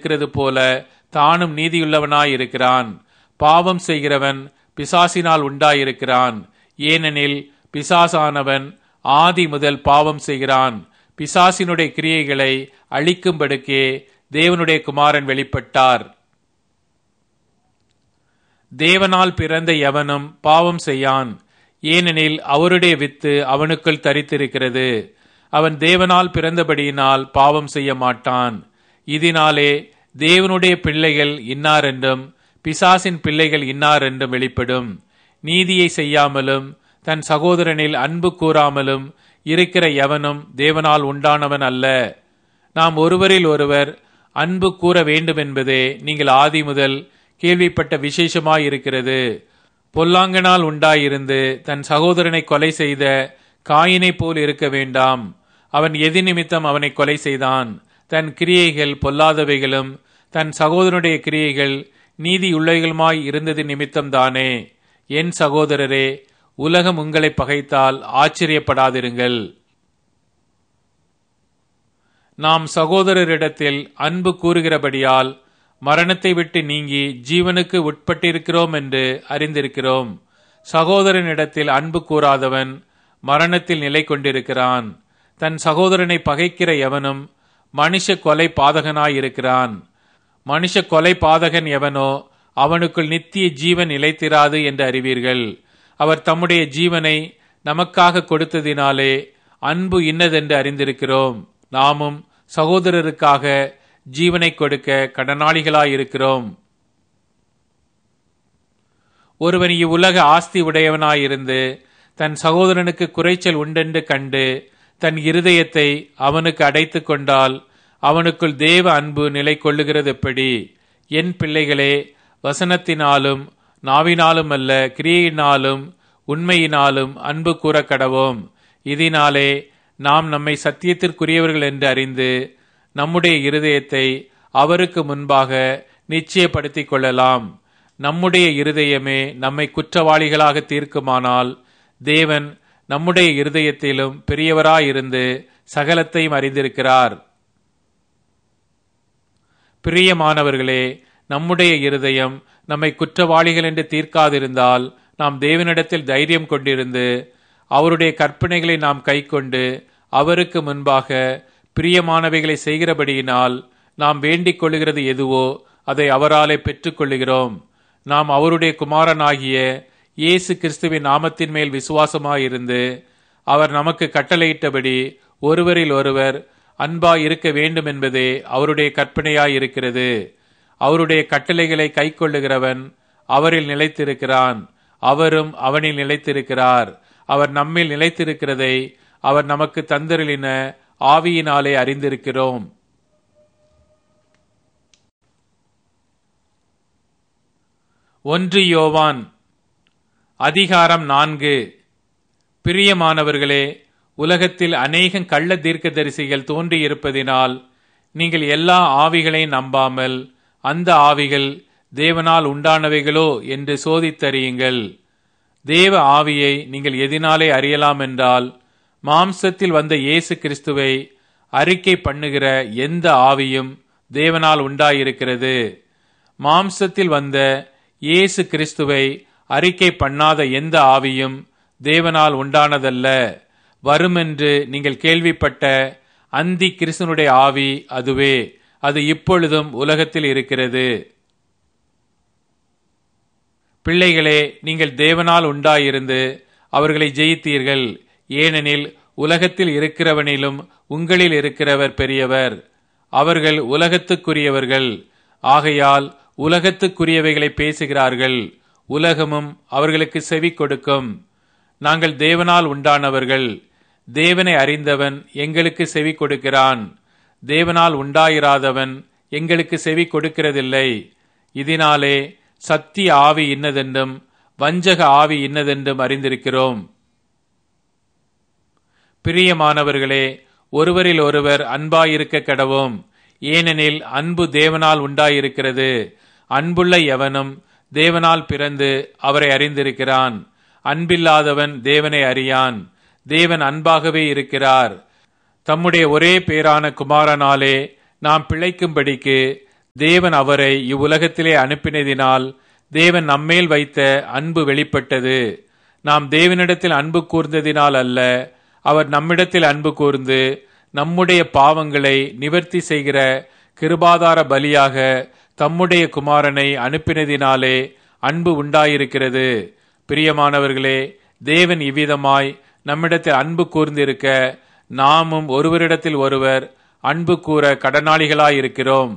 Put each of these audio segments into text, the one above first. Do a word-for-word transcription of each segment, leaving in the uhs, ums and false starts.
இருக்கிறது போல தானும் நீதியுள்ளவனாயிருக்கிறான். பாவம் செய்கிறவன் பிசாசினால் உண்டாயிருக்கிறான். ஏனெனில் பிசாசானவன் ஆதி முதல் பாவம் செய்கிறான். பிசாசினுடைய கிரியைகளை அழிக்கும்படுக்கே தேவனுடைய குமாரன் வெளிப்பட்டார். தேவனால் பிறந்த எவனும் பாவம் செய்யான். ஏனெனில் அவருடைய வித்து அவனுக்குள் தரித்திருக்கிறது. அவன் தேவனால் பிறந்தபடியினால் பாவம் செய்ய மாட்டான். இதனாலே தேவனுடைய பிள்ளைகள் இன்னார் என்றும் பிசாசின் பிள்ளைகள் இன்னார் என்றும் வெளிப்படும். நீதியை செய்யாமலும் தன் சகோதரனில் அன்பு கூறாமலும் இருக்கிற எவனும் தேவனால் உண்டானவன் அல்ல. நாம் ஒருவரில் ஒருவர் அன்பு கூற வேண்டும் என்பதே நீங்கள் ஆதி முதல் கேள்விப்பட்ட விசேஷமாயிருக்கிறது. பொல்லாங்கனால் உண்டாயிருந்து தன் சகோதரனை கொலை செய்த காயினை போல் இருக்க வேண்டாம். அவன் எதி நிமித்தம் அவனை கொலை செய்தான்? தன் கிரியைகள் பொல்லாதவைகளும் தன் சகோதரனுடைய கிரியைகள் நீதியுள்ளவைகளுமாய் இருந்தது நிமித்தம்தானே. என் சகோதரரே, உலகம் உங்களை பகைத்தால் ஆச்சரியப்படாதிருங்கள். நாம் சகோதரரிடத்தில் அன்பு கூறுகிறபடியால் மரணத்தை விட்டு நீங்கி ஜீவனுக்கு உட்பட்டிருக்கிறோம் என்று அறிந்திருக்கிறோம். சகோதரனிடத்தில் அன்பு கூறாதவன் மரணத்தில் நிலை கொண்டிருக்கிறான். தன் சகோதரனை பகைக்கிற எவனும் மனுஷ கொலை பாதகனாயிருக்கிறான். மனுஷ கொலை பாதகன் எவனோ அவனுக்குள் நித்திய ஜீவன் நிலைத்திராது என்று அறிவீர்கள். அவர் தம்முடைய ஜீவனை நமக்காக கொடுத்ததினாலே அன்பு இன்னதென்று அறிந்திருக்கிறோம். நாமும் சகோதரருக்காக ஜீவனை கொடுக்க கடனாளிகளாயிருக்கிறோம். ஒருவன் இவ்வுலக ஆஸ்தி உடையவனாயிருந்து தன் சகோதரனுக்கு குறைச்சல் உண்டென்று கண்டு தன் இருதயத்தை அவனுக்கு அடைத்து கொண்டால் அவனுக்குள் தேவ அன்பு நிலை கொள்ளுகிறது எப்படி? என் பிள்ளைகளே, வசனத்தினாலும் நாவினாலும் அல்ல, கிரியையினாலும் உண்மையினாலும் அன்பு கூற கடவோம். இதனாலே நாம் நம்மை சத்தியத்திற்குரியவர்கள் என்று அறிந்து நம்முடைய இருதயத்தை அவருக்கு முன்பாக நிச்சயப்படுத்திக் கொள்ளலாம். நம்முடைய இருதயமே நம்மை குற்றவாளிகளாக தீர்க்குமானால் தேவன் நம்முடைய இருதயத்திலும் பெரியவராயிருந்து சகலத்தையும் அறிந்திருக்கிறார். பிரியமானவர்களே, நம்முடைய இருதயம் நம்மை குற்றவாளிகள் என்று தீர்க்காதிருந்தால் நாம் தேவனிடத்தில் தைரியம் கொண்டிருந்து அவருடைய கற்பனைகளை நாம் கைக்கொண்டு அவருக்கு முன்பாக பிரியமானவைகளை செய்கிறபடியினால் நாம் வேண்டிக் கொள்ளுகிறது எதுவோ அதை அவராலே பெற்றுக்கொள்ளுகிறோம். நாம் அவருடைய குமாரனாகிய இயேசு கிறிஸ்துவின் நாமத்தின் மேல் விசுவாசமாயிருந்து அவர் நமக்கு கட்டளையிட்டபடி ஒருவரில் ஒருவர் அன்பாய் இருக்க வேண்டும் என்பதே அவருடைய கற்பனையாயிருக்கிறது. அவருடைய கட்டளைகளை கைக்கொள்ளுகிறவன் அவரில் நிலைத்திருக்கிறான், அவரும் அவனில் நிலைத்திருக்கிறார். அவர் நம்மில் நிலைத்திருக்கிறதை அவர் நமக்கு தந்தருளின ஆவியினாலே அறிந்திருக்கிறோம். ஒன்று யோவான் அதிகாரம் நான்கு. பிரியமானவர்களே, உலகத்தில் அநேக கள்ள தீர்க்கதரிசிகள் தோன்றியிருப்பதினால் நீங்கள் எல்லா ஆவிகளையும் நம்பாமல் அந்த ஆவிகள் தேவனால் உண்டானவைகளோ என்று சோதித்தறியுங்கள். தேவ ஆவியை நீங்கள் எதினாலே அறியலாம் என்றால், மாம்சத்தில் வந்த இயேசு கிறிஸ்துவை அறிக்கை பண்ணுகிற எந்த ஆவியும் தேவனால் உண்டாயிருக்கிறது. மாம்சத்தில் வந்த இயேசு கிறிஸ்துவை அறிக்கை பண்ணாத எந்த ஆவியும் தேவனால் உண்டானதல்ல. வருமென்று நீங்கள் கேள்விப்பட்ட அந்தி கிறிஸ்துனுடைய ஆவி அதுவே. அது இப்பொழுதும் உலகத்தில் இருக்கிறது. பிள்ளைகளே, நீங்கள் தேவனால் உண்டாயிருந்து அவர்களை ஜெயித்தீர்கள். ஏனெனில் உலகத்தில் இருக்கிறவனிலும் உங்களில் இருக்கிறவர் பெரியவர். அவர்கள் உலகத்துக்குரியவர்கள். ஆகையால் உலகத்துக்குரியவைகளை பேசுகிறார்கள். உலகமும் அவர்களுக்கு செவி கொடுக்கும். நாங்கள் தேவனால் உண்டானவர்கள். தேவனை அறிந்தவன் எங்களுக்கு செவி கொடுக்கிறான். தேவனால் உண்டாயிராதவன் எங்களுக்கு செவி கொடுக்கிறதில்லை. இதனாலே சத்திய ஆவி இன்னதென்றும் வஞ்சக ஆவி இன்னதென்றும் அறிந்திருக்கிறோம். பிரியமானவர்களே, ஒருவரில் ஒருவர் அன்பாயிருக்க கடவோம். ஏனெனில் அன்பு தேவனால் உண்டாயிருக்கிறது. அன்புள்ள எவனும் தேவனால் பிறந்து அவரை அறிந்திருக்கிறான். அன்பில்லாதவன் தேவனை அறியான். தேவன் அன்பாகவே இருக்கிறார். தம்முடைய ஒரே பேரான குமாரனாலே நாம் பிழைக்கும்படிக்கு தேவன் அவரை இவ்வுலகத்திலே அனுப்பினதினால் தேவன் நம்மேல் வைத்த அன்பு வெளிப்பட்டது. நாம் தேவனிடத்தில் அன்பு கூர்ந்ததினால் அல்ல, அவர் நம்மிடத்தில் அன்பு கூர்ந்து நம்முடைய பாவங்களை நிவர்த்தி செய்கிற கிருபாதார பலியாக தம்முடைய குமாரனை அனுப்பினதினாலே அன்பு உண்டாயிருக்கிறது. பிரியமானவர்களே, தேவன் இவ்விதமாய் நம்மிடத்தில் அன்பு கூர்ந்திருக்க நாமும் ஒருவரிடத்தில் ஒருவர் அன்பு கூற கடனாளிகளாயிருக்கிறோம்.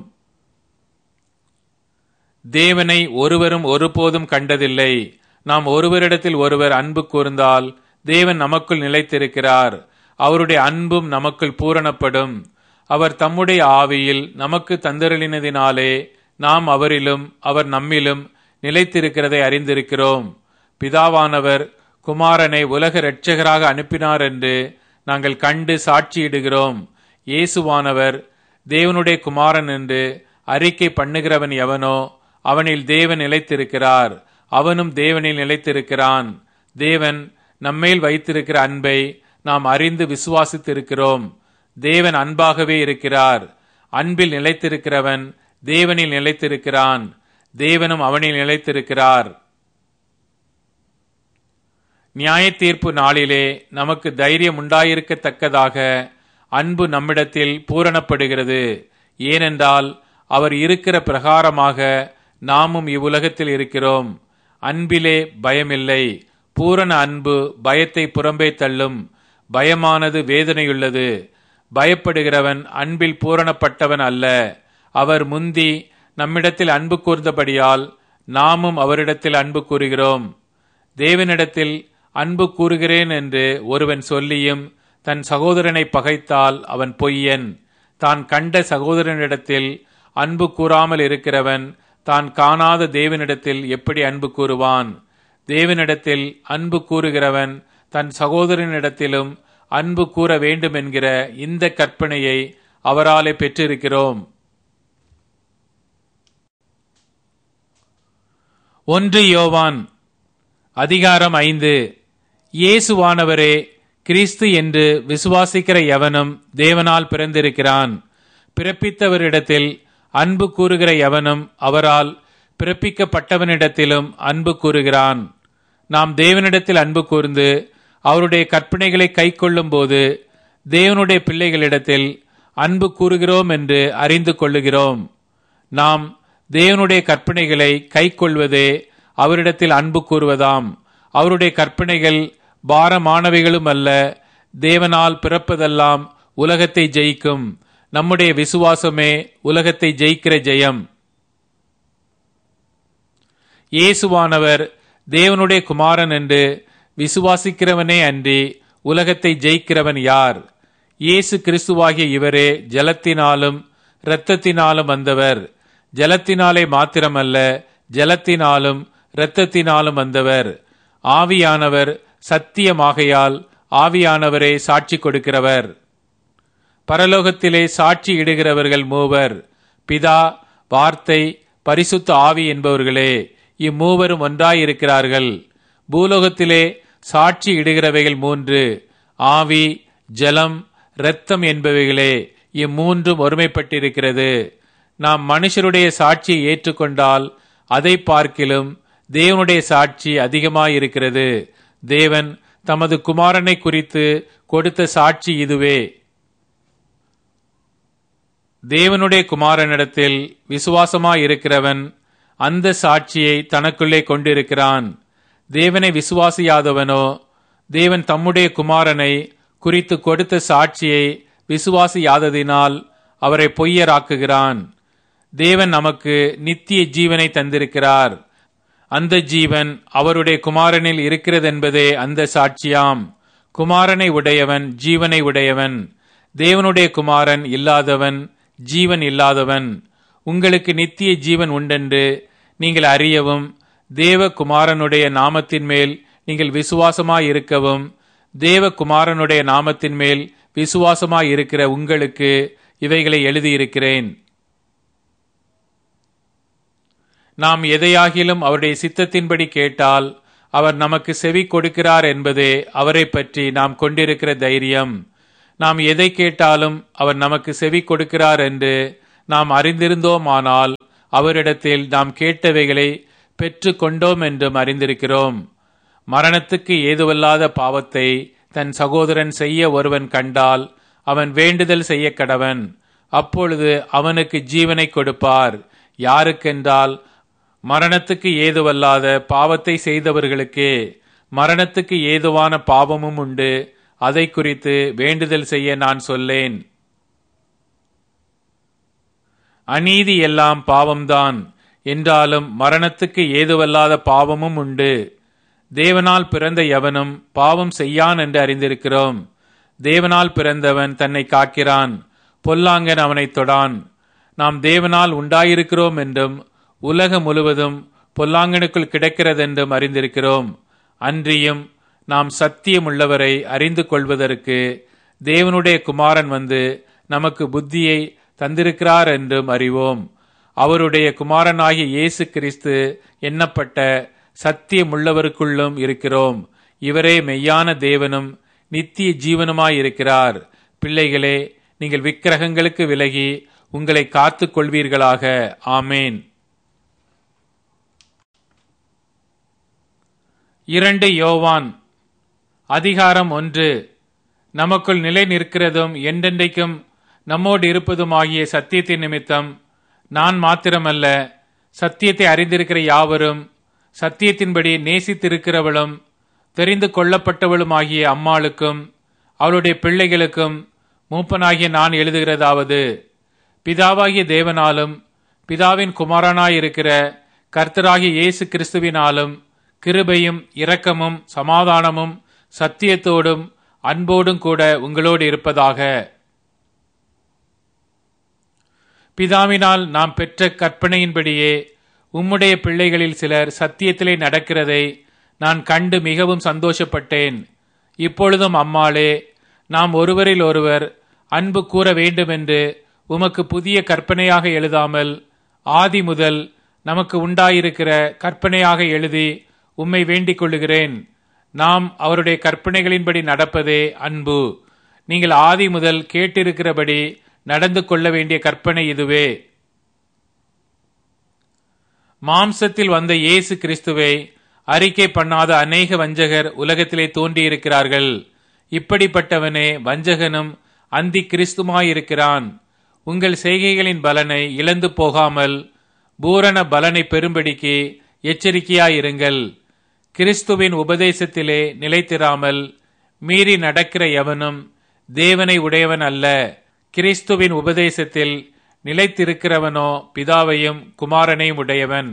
தேவனை ஒருவரும் ஒருபோதும் கண்டதில்லை. நாம் ஒருவரிடத்தில் ஒருவர் அன்பு கூர்ந்தால் தேவன் நமக்குள் நிலைத்திருக்கிறார், அவருடைய அன்பும் நமக்குள் பூரணப்படும். அவர் தம்முடைய ஆவியில் நமக்கு தந்தருளினதினாலே நாம் அவரிலும் அவர் நம்மிலும் நிலைத்திருக்கிறதை அறிந்திருக்கிறோம். பிதாவானவர் குமாரனை உலக இரட்சகராக அனுப்பினார் என்று நாங்கள் கண்டு சாட்சியிடுகிறோம். இயேசுவானவர் தேவனுடைய குமாரன் என்று அறிக்கை பண்ணுகிறவன் எவனோ அவனில் தேவன் நிலைத்திருக்கிறார், அவனும் தேவனில் நிலைத்திருக்கிறான். தேவன் நம்மேல் வைத்திருக்கிற அன்பை நாம் அறிந்து விசுவாசித்திருக்கிறோம். தேவன் அன்பாகவே இருக்கிறார். அன்பில் நிலைத்திருக்கிறவன் தேவனில் நிலைத்திருக்கிறான், தேவனும் அவனில் நிலைத்திருக்கிறார். நியாய தீர்ப்பு நாளிலே நமக்கு தைரியம் உண்டாயிருக்கத்தக்கதாக அன்பு நம்மிடத்தில் பூரணப்படுகிறது. ஏனென்றால் அவர் இருக்கிற பிரகாரமாக நாமும் இவ்வுலகத்தில் இருக்கிறோம். அன்பிலே பயமில்லை. பூரண அன்பு பயத்தை புறம்பே தள்ளும். பயமானது வேதனையுள்ளது. பயப்படுகிறவன் அன்பில் பூரணப்பட்டவன் அல்ல. அவர் முந்தி நம்மிடத்தில் அன்பு கூர்ந்தபடியால் நாமும் அவரிடத்தில் அன்பு கூறுகிறோம். தேவனிடத்தில் அன்பு கூறுகிறேன் என்று ஒருவன் சொல்லியும் தன் சகோதரனை பகைத்தால் அவன் பொய்யன். தான் கண்ட சகோதரனிடத்தில் அன்பு கூறாமல் இருக்கிறவன் தான் காணாத தேவனிடத்தில் எப்படி அன்பு கூறுவான்? தேவனிடத்தில் அன்பு கூறுகிறவன் தன் சகோதரனிடத்திலும் அன்பு கூற வேண்டும் என்கிற இந்த கற்பனையை அவராலே பெற்றிருக்கிறோம். ஒன்று யோவான் அதிகாரம் ஐந்து. இயேசுவானவரே கிறிஸ்து என்று விசுவாசிக்கிற எவனும் தேவனால் பிறந்திருக்கிறான். பிறப்பித்தவரிடத்தில் அன்பு கூறுகிற எவனும் அவரால் பிறப்பிக்கப்பட்டவனிடத்திலும் அன்பு கூறுகிறான். நாம் தேவனிடத்தில் அன்பு கூர்ந்து அவருடைய கற்பனைகளை கை கொள்ளும் போது தேவனுடைய பிள்ளைகளிடத்தில் அன்பு கூறுகிறோம் என்று அறிந்து கொள்ளுகிறோம். நாம் தேவனுடைய கற்பனைகளை கை கொள்வதே அவரிடத்தில் அன்பு கூறுவதாம். அவருடைய கற்பனைகள் பாரமானவைகளும் அல்ல. தேவனால் பிறப்பதெல்லாம் உலகத்தை ஜெயிக்கும். நம்முடைய விசுவாசமே உலகத்தை ஜெயிக்கிற ஜெயம். இயேசுவானவர் தேவனுடைய குமாரன் என்று விசுவாசிக்கிறவனே அன்றி உலகத்தை ஜெயிக்கிறவன் யார்? இயேசு கிறிஸ்துவாகிய இவரே ஜலத்தினாலும் இரத்தத்தினாலும் வந்தவர். ஜலத்தினாலே மாத்திரமல்ல, ஜலத்தினாலும் இரத்தத்தினாலும் வந்தவர். ஆவியானவர் சத்தியமாகையால் ஆவியானவரே சாட்சி கொடுக்கிறவர். பரலோகத்திலே சாட்சி இடுகிறவர்கள் மூவர், பிதா, வார்த்தை, பரிசுத்த ஆவி என்பவர்களே. இம்மூவரும் ஒன்றாயிருக்கிறார்கள். பூலோகத்திலே சாட்சி இடுகிறவைகள் மூன்று, ஆவி, ஜலம், இரத்தம் என்பவைகளே. இம்மூன்றும் ஒருமைப்பட்டிருக்கிறது. நாம் மனுஷருடைய சாட்சியை ஏற்றுக்கொண்டால் அதை பார்க்கிலும் தேவனுடைய சாட்சி அதிகமாயிருக்கிறது. தேவன் தமது குமாரனை குறித்து கொடுத்த சாட்சி இதுவே. தேவனுடைய குமாரனிடத்தில் விசுவாசமாயிருக்கிறவன் அந்த சாட்சியை தனக்குள்ளே கொண்டிருக்கிறான். தேவனை விசுவாசியாதவனோ தேவன் தம்முடைய குமாரனை குறித்து கொடுத்த சாட்சியை விசுவாசியாததினால் அவரை பொய்யராக்குகிறான். தேவன் நமக்கு நித்திய ஜீவனை தந்திருக்கிறார். அந்த ஜீவன் அவருடைய குமாரனில் இருக்கிறதென்பதே அந்த சாட்சியாம். குமாரனை உடையவன் ஜீவனை உடையவன். தேவனுடைய குமாரன் இல்லாதவன் ஜீவன் இல்லாதவன். உங்களுக்கு நித்திய ஜீவன் உண்டென்று நீங்கள் அறியவும் தேவ குமாரனுடைய நாமத்தின் மேல் நீங்கள் விசுவாசமாயிருக்கவும் தேவகுமாரனுடைய நாமத்தின் மேல் விசுவாசமாயிருக்கிற உங்களுக்கு இவைகளை எழுதியிருக்கிறேன். நாம் எதையாகிலும் அவருடைய சித்தத்தின்படி கேட்டால் அவர் நமக்கு செவி கொடுக்கிறார் என்பதே அவரை பற்றி நாம் கொண்டிருக்கிற தைரியம். நாம் எதை கேட்டாலும் அவர் நமக்கு செவி கொடுக்கிறார் என்று நாம் அறிந்திருந்தோமானால் அவரிடத்தில் நாம் கேட்டவைகளை பெற்று கொண்டோம் என்றும் அறிந்திருக்கிறோம். மரணத்துக்கு ஏதுவல்லாத பாவத்தை தன் சகோதரன் செய்ய ஒருவன் கண்டால் அவன் வேண்டுதல் செய்ய கடவன். அப்பொழுது அவனுக்கு ஜீவனை கொடுப்பார். யாருக்கென்றால் மரணத்துக்கு ஏதுவல்லாத பாவத்தை செய்தவர்களுக்கே. மரணத்துக்கு ஏதுவான பாவமும் உண்டு, அதை குறித்து வேண்டுதல் செய்ய நான் சொல்லேன். அநீதி எல்லாம் பாவம்தான் என்றாலும் மரணத்துக்கு ஏதுவல்லாத பாவமும் உண்டு. தேவனால் பிறந்த எவனும் பாவம் செய்யான் என்று அறிந்திருக்கிறோம். தேவனால் பிறந்தவன் தன்னை காக்கிறான், பொல்லாங்கன் அவனை தொடான். நாம் தேவனால் உண்டாயிருக்கிறோம் என்றும் உலகம் முழுவதும் பொல்லாங்கனுக்குள் கிடக்கிறதென்றும் அறிந்திருக்கிறோம். அன்றியும் நாம் சத்தியம் உள்ளவரை அறிந்து கொள்வதற்கு தேவனுடைய குமாரன் வந்து நமக்கு புத்தியை தந்திருக்கிறார் என்றும் அறிவோம். அவருடைய குமாரனாகிய இயேசு கிறிஸ்து எண்ணப்பட்ட சத்தியம் உள்ளவருக்குள்ளும் இருக்கிறோம். இவரே மெய்யான தேவனும் நித்திய ஜீவனுமாயிருக்கிறார். பிள்ளைகளே, நீங்கள் விக்கிரகங்களுக்கு விலகி உங்களை காத்துக் கொள்வீர்களாக. ஆமேன். இரண்டு யோவான் அதிகாரம் ஒன்று. நமக்குள் நிலை நிற்கிறதும் என்றென்றைக்கும் நம்மோடு இருப்பதுமாகிய சத்தியத்தின் நிமித்தம் நான் மாத்திரமல்ல, சத்தியத்தை அறிந்திருக்கிற யாவரும், சத்தியத்தின்படி நேசித்திருக்கிறவளும் தெரிந்து கொள்ளப்பட்டவளுமாகிய அம்மாளுக்கும் அவளுடைய பிள்ளைகளுக்கும் மூப்பனாகிய நான் எழுதுகிறதாவது, பிதாவாகிய தேவனாலும் பிதாவின் குமாரனாயிருக்கிற கர்த்தராகிய இயேசு கிறிஸ்துவினாலும் கிருபையும் இரக்கமும் சமாதானமும் சத்தியத்தோடும் அன்போடும் கூட உங்களோடு இருப்பதாக. பிதாவினால் நாம் பெற்ற கற்பனையின்படியே உம்முடைய பிள்ளைகளில் சிலர் சத்தியத்திலே நடக்கிறதை நான் கண்டு மிகவும் சந்தோஷப்பட்டேன். இப்பொழுதும் அம்மாளே, நாம் ஒருவரில் ஒருவர் அன்பு கூற வேண்டுமென்று உமக்கு புதிய கற்பனையாக எழுதாமல் ஆதி முதல் நமக்கு உண்டாயிருக்கிற கற்பனையாக எழுதி உம்மை வேண்டிக் கொள்ளுகிறேன். நாம் அவருடைய கற்பனைகளின்படி நடப்பதே அன்பு. நீங்கள் ஆதி முதல் கேட்டிருக்கிறபடி நடந்து கொள்ள வேண்டிய கற்பனை இதுவே. மாம்சத்தில் வந்த இயேசு கிறிஸ்துவை அறிக்கை பண்ணாத அநேக வஞ்சகர் உலகத்திலே தோன்றியிருக்கிறார்கள். இப்படிப்பட்டவனே வஞ்சகனும் அந்தி கிறிஸ்துமாயிருக்கிறான். உங்கள் செய்கைகளின் பலனை இழந்து போகாமல் பூரண பலனை பெறும்படிக்கு எச்சரிக்கையாயிருங்கள். கிறிஸ்துவின் உபதேசத்திலே நிலைத்திராமல் மீறி நடக்கிற எவனும் தேவனை உடையவன் அல்ல. கிறிஸ்துவின் உபதேசத்தில் நிலைத்திருக்கிறவனோ பிதாவையும் குமாரனையும் உடையவன்.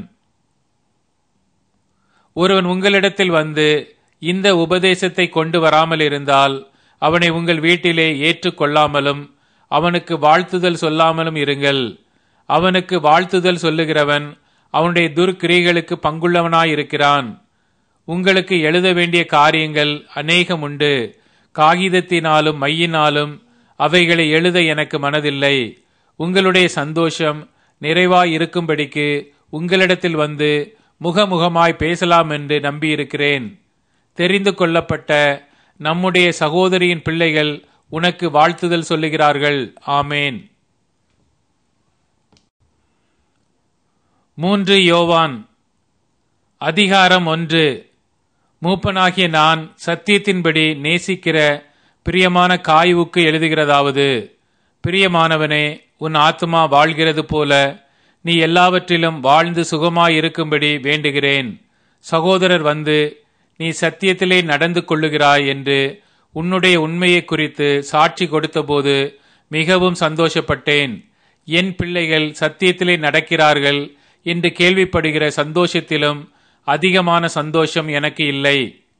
ஒருவன் உங்களிடத்தில் வந்து இந்த உபதேசத்தை கொண்டு வராமல் இருந்தால் அவனை உங்கள் வீட்டிலே ஏற்றுக்கொள்ளாமலும் அவனுக்கு வாழ்த்துதல் சொல்லாமலும் இருங்கள். அவனுக்கு வாழ்த்துதல் சொல்லுகிறவன் அவனுடைய துர்க்கிரியைகளுக்கு பங்குள்ளவனாயிருக்கிறான். உங்களுக்கு எழுத வேண்டிய காரியங்கள் அநேகம் உண்டு. காகிதத்தினாலும் மையினாலும் அவைகளை எழுத எனக்கு மனதில்லை. உங்களுடைய சந்தோஷம் நிறைவாயிருக்கும்படிக்கு உங்களிடத்தில் வந்து முகமுகமாய் பேசலாம் என்று நம்பியிருக்கிறேன். தெரிந்து கொள்ளப்பட்ட நம்முடைய சகோதரியின் பிள்ளைகள் உனக்கு வாழ்த்துதல் சொல்லுகிறார்கள். ஆமேன். மூன்று யோவான் அதிகாரம் ஒன்று. மூப்பனாகிய நான் சத்தியத்தின்படி நேசிக்கிற பிரியமான காயுவுக்கு எழுதுகிறதாவது, பிரியமானவனே, உன் ஆத்துமா வாழ்கிறது போல நீ எல்லாவற்றிலும் வாழ்ந்து சுகமாயிருக்கும்படி வேண்டுகிறேன். சகோதரர் வந்து நீ சத்தியத்திலே நடந்து கொள்ளுகிறாய் என்று உன்னுடைய உண்மையை குறித்து சாட்சி கொடுத்தபோது மிகவும் சந்தோஷப்பட்டேன். என் பிள்ளைகள் சத்தியத்திலே நடக்கிறார்கள் என்று கேள்விப்படுகிற சந்தோஷத்திலும் அதிகமான சந்தோஷம் எனக்கு இல்லை.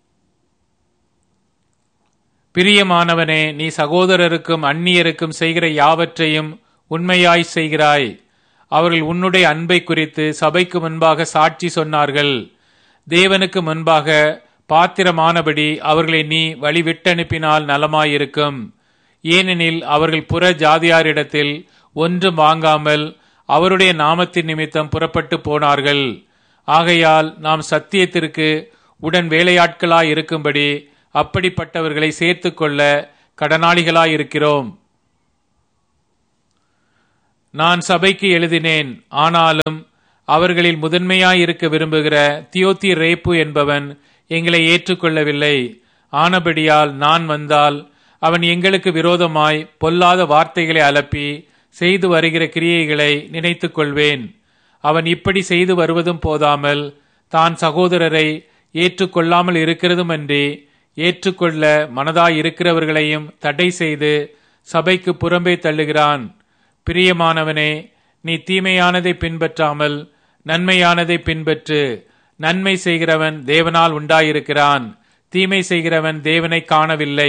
பிரியமானவனே, நீ சகோதரருக்கும் அந்நியருக்கும் செய்கிற யாவற்றையும் உண்மையாய் செய்கிறாய். அவர்கள் உன்னுடைய அன்பை குறித்து சபைக்கு முன்பாக சாட்சி சொன்னார்கள். தேவனுக்கு முன்பாக பாத்திரமானபடி அவர்களை நீ வழிவிட்டனுப்பினால் நலமாயிருக்கும். ஏனெனில் அவர்கள் புற ஜாதியாரிடத்தில் ஒன்றும் வாங்காமல் அவருடைய நாமத்தின் நிமித்தம் புறப்பட்டு போனார்கள். ஆகையால் நாம் சத்தியத்திற்கு உடன் வேலையாட்களாய் இருக்கும்படி அப்படிப்பட்டவர்களை சேர்த்து கொள்ள கடனாளிகளாயிருக்கிறோம். நான் சபைக்கு எழுதினேன். ஆனாலும் அவர்களில் முதன்மையாயிருக்க விரும்புகிற தியோதிரேப்பு என்பவன் எங்களை ஏற்றுக்கொள்ளவில்லை. ஆனபடியால் நான் வந்தால் அவன் எங்களுக்கு விரோதமாய் பொல்லாத வார்த்தைகளை அலப்பி செய்து வருகிற கிரியைகளை நினைத்துக் கொள்வேன். அவன் இப்படி செய்து வருவதும் போதாமல் தான் சகோதரரை ஏற்றுக்கொள்ளாமல் இருக்கிறதுமன்றி ஏற்றுக்கொள்ள மனதாயிருக்கிறவர்களையும் தடை செய்து சபைக்கு புறம்பே தள்ளுகிறான். பிரியமானவனே, நீ தீமையானதை பின்பற்றாமல் நன்மையானதை பின்பற்று. நன்மை செய்கிறவன் தேவனால் உண்டாயிருக்கிறான், தீமை செய்கிறவன் தேவனை காணவில்லை.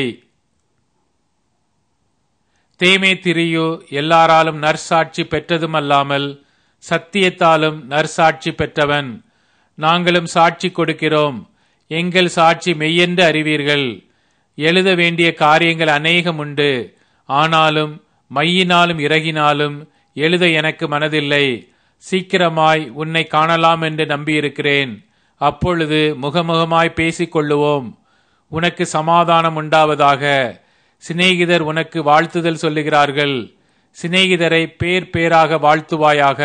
தேமேத்திரியு எல்லாராலும் நற்சாட்சி பெற்றதும் அல்லாமல் சத்தியத்தாலும் நற்சாட்சி பெற்றவன். நாங்களும் சாட்சி கொடுக்கிறோம். எங்கள் சாட்சி மெய்யென்று அறிவீர்கள். எழுத வேண்டிய காரியங்கள் அநேகம் உண்டு. ஆனாலும் மையினாலும் இறகினாலும் எழுத எனக்கு மனதில்லை. சீக்கிரமாய் உன்னை காணலாம் என்று நம்பியிருக்கிறேன். அப்பொழுது முகமுகமாய் பேசிக் கொள்ளுவோம். உனக்கு சமாதானம் உண்டாவதாக. சிநேகிதர் உனக்கு வாழ்த்துதல் சொல்லுகிறார்கள். சிநேகிதரை பேர் பேராக வாழ்த்துவாயாக.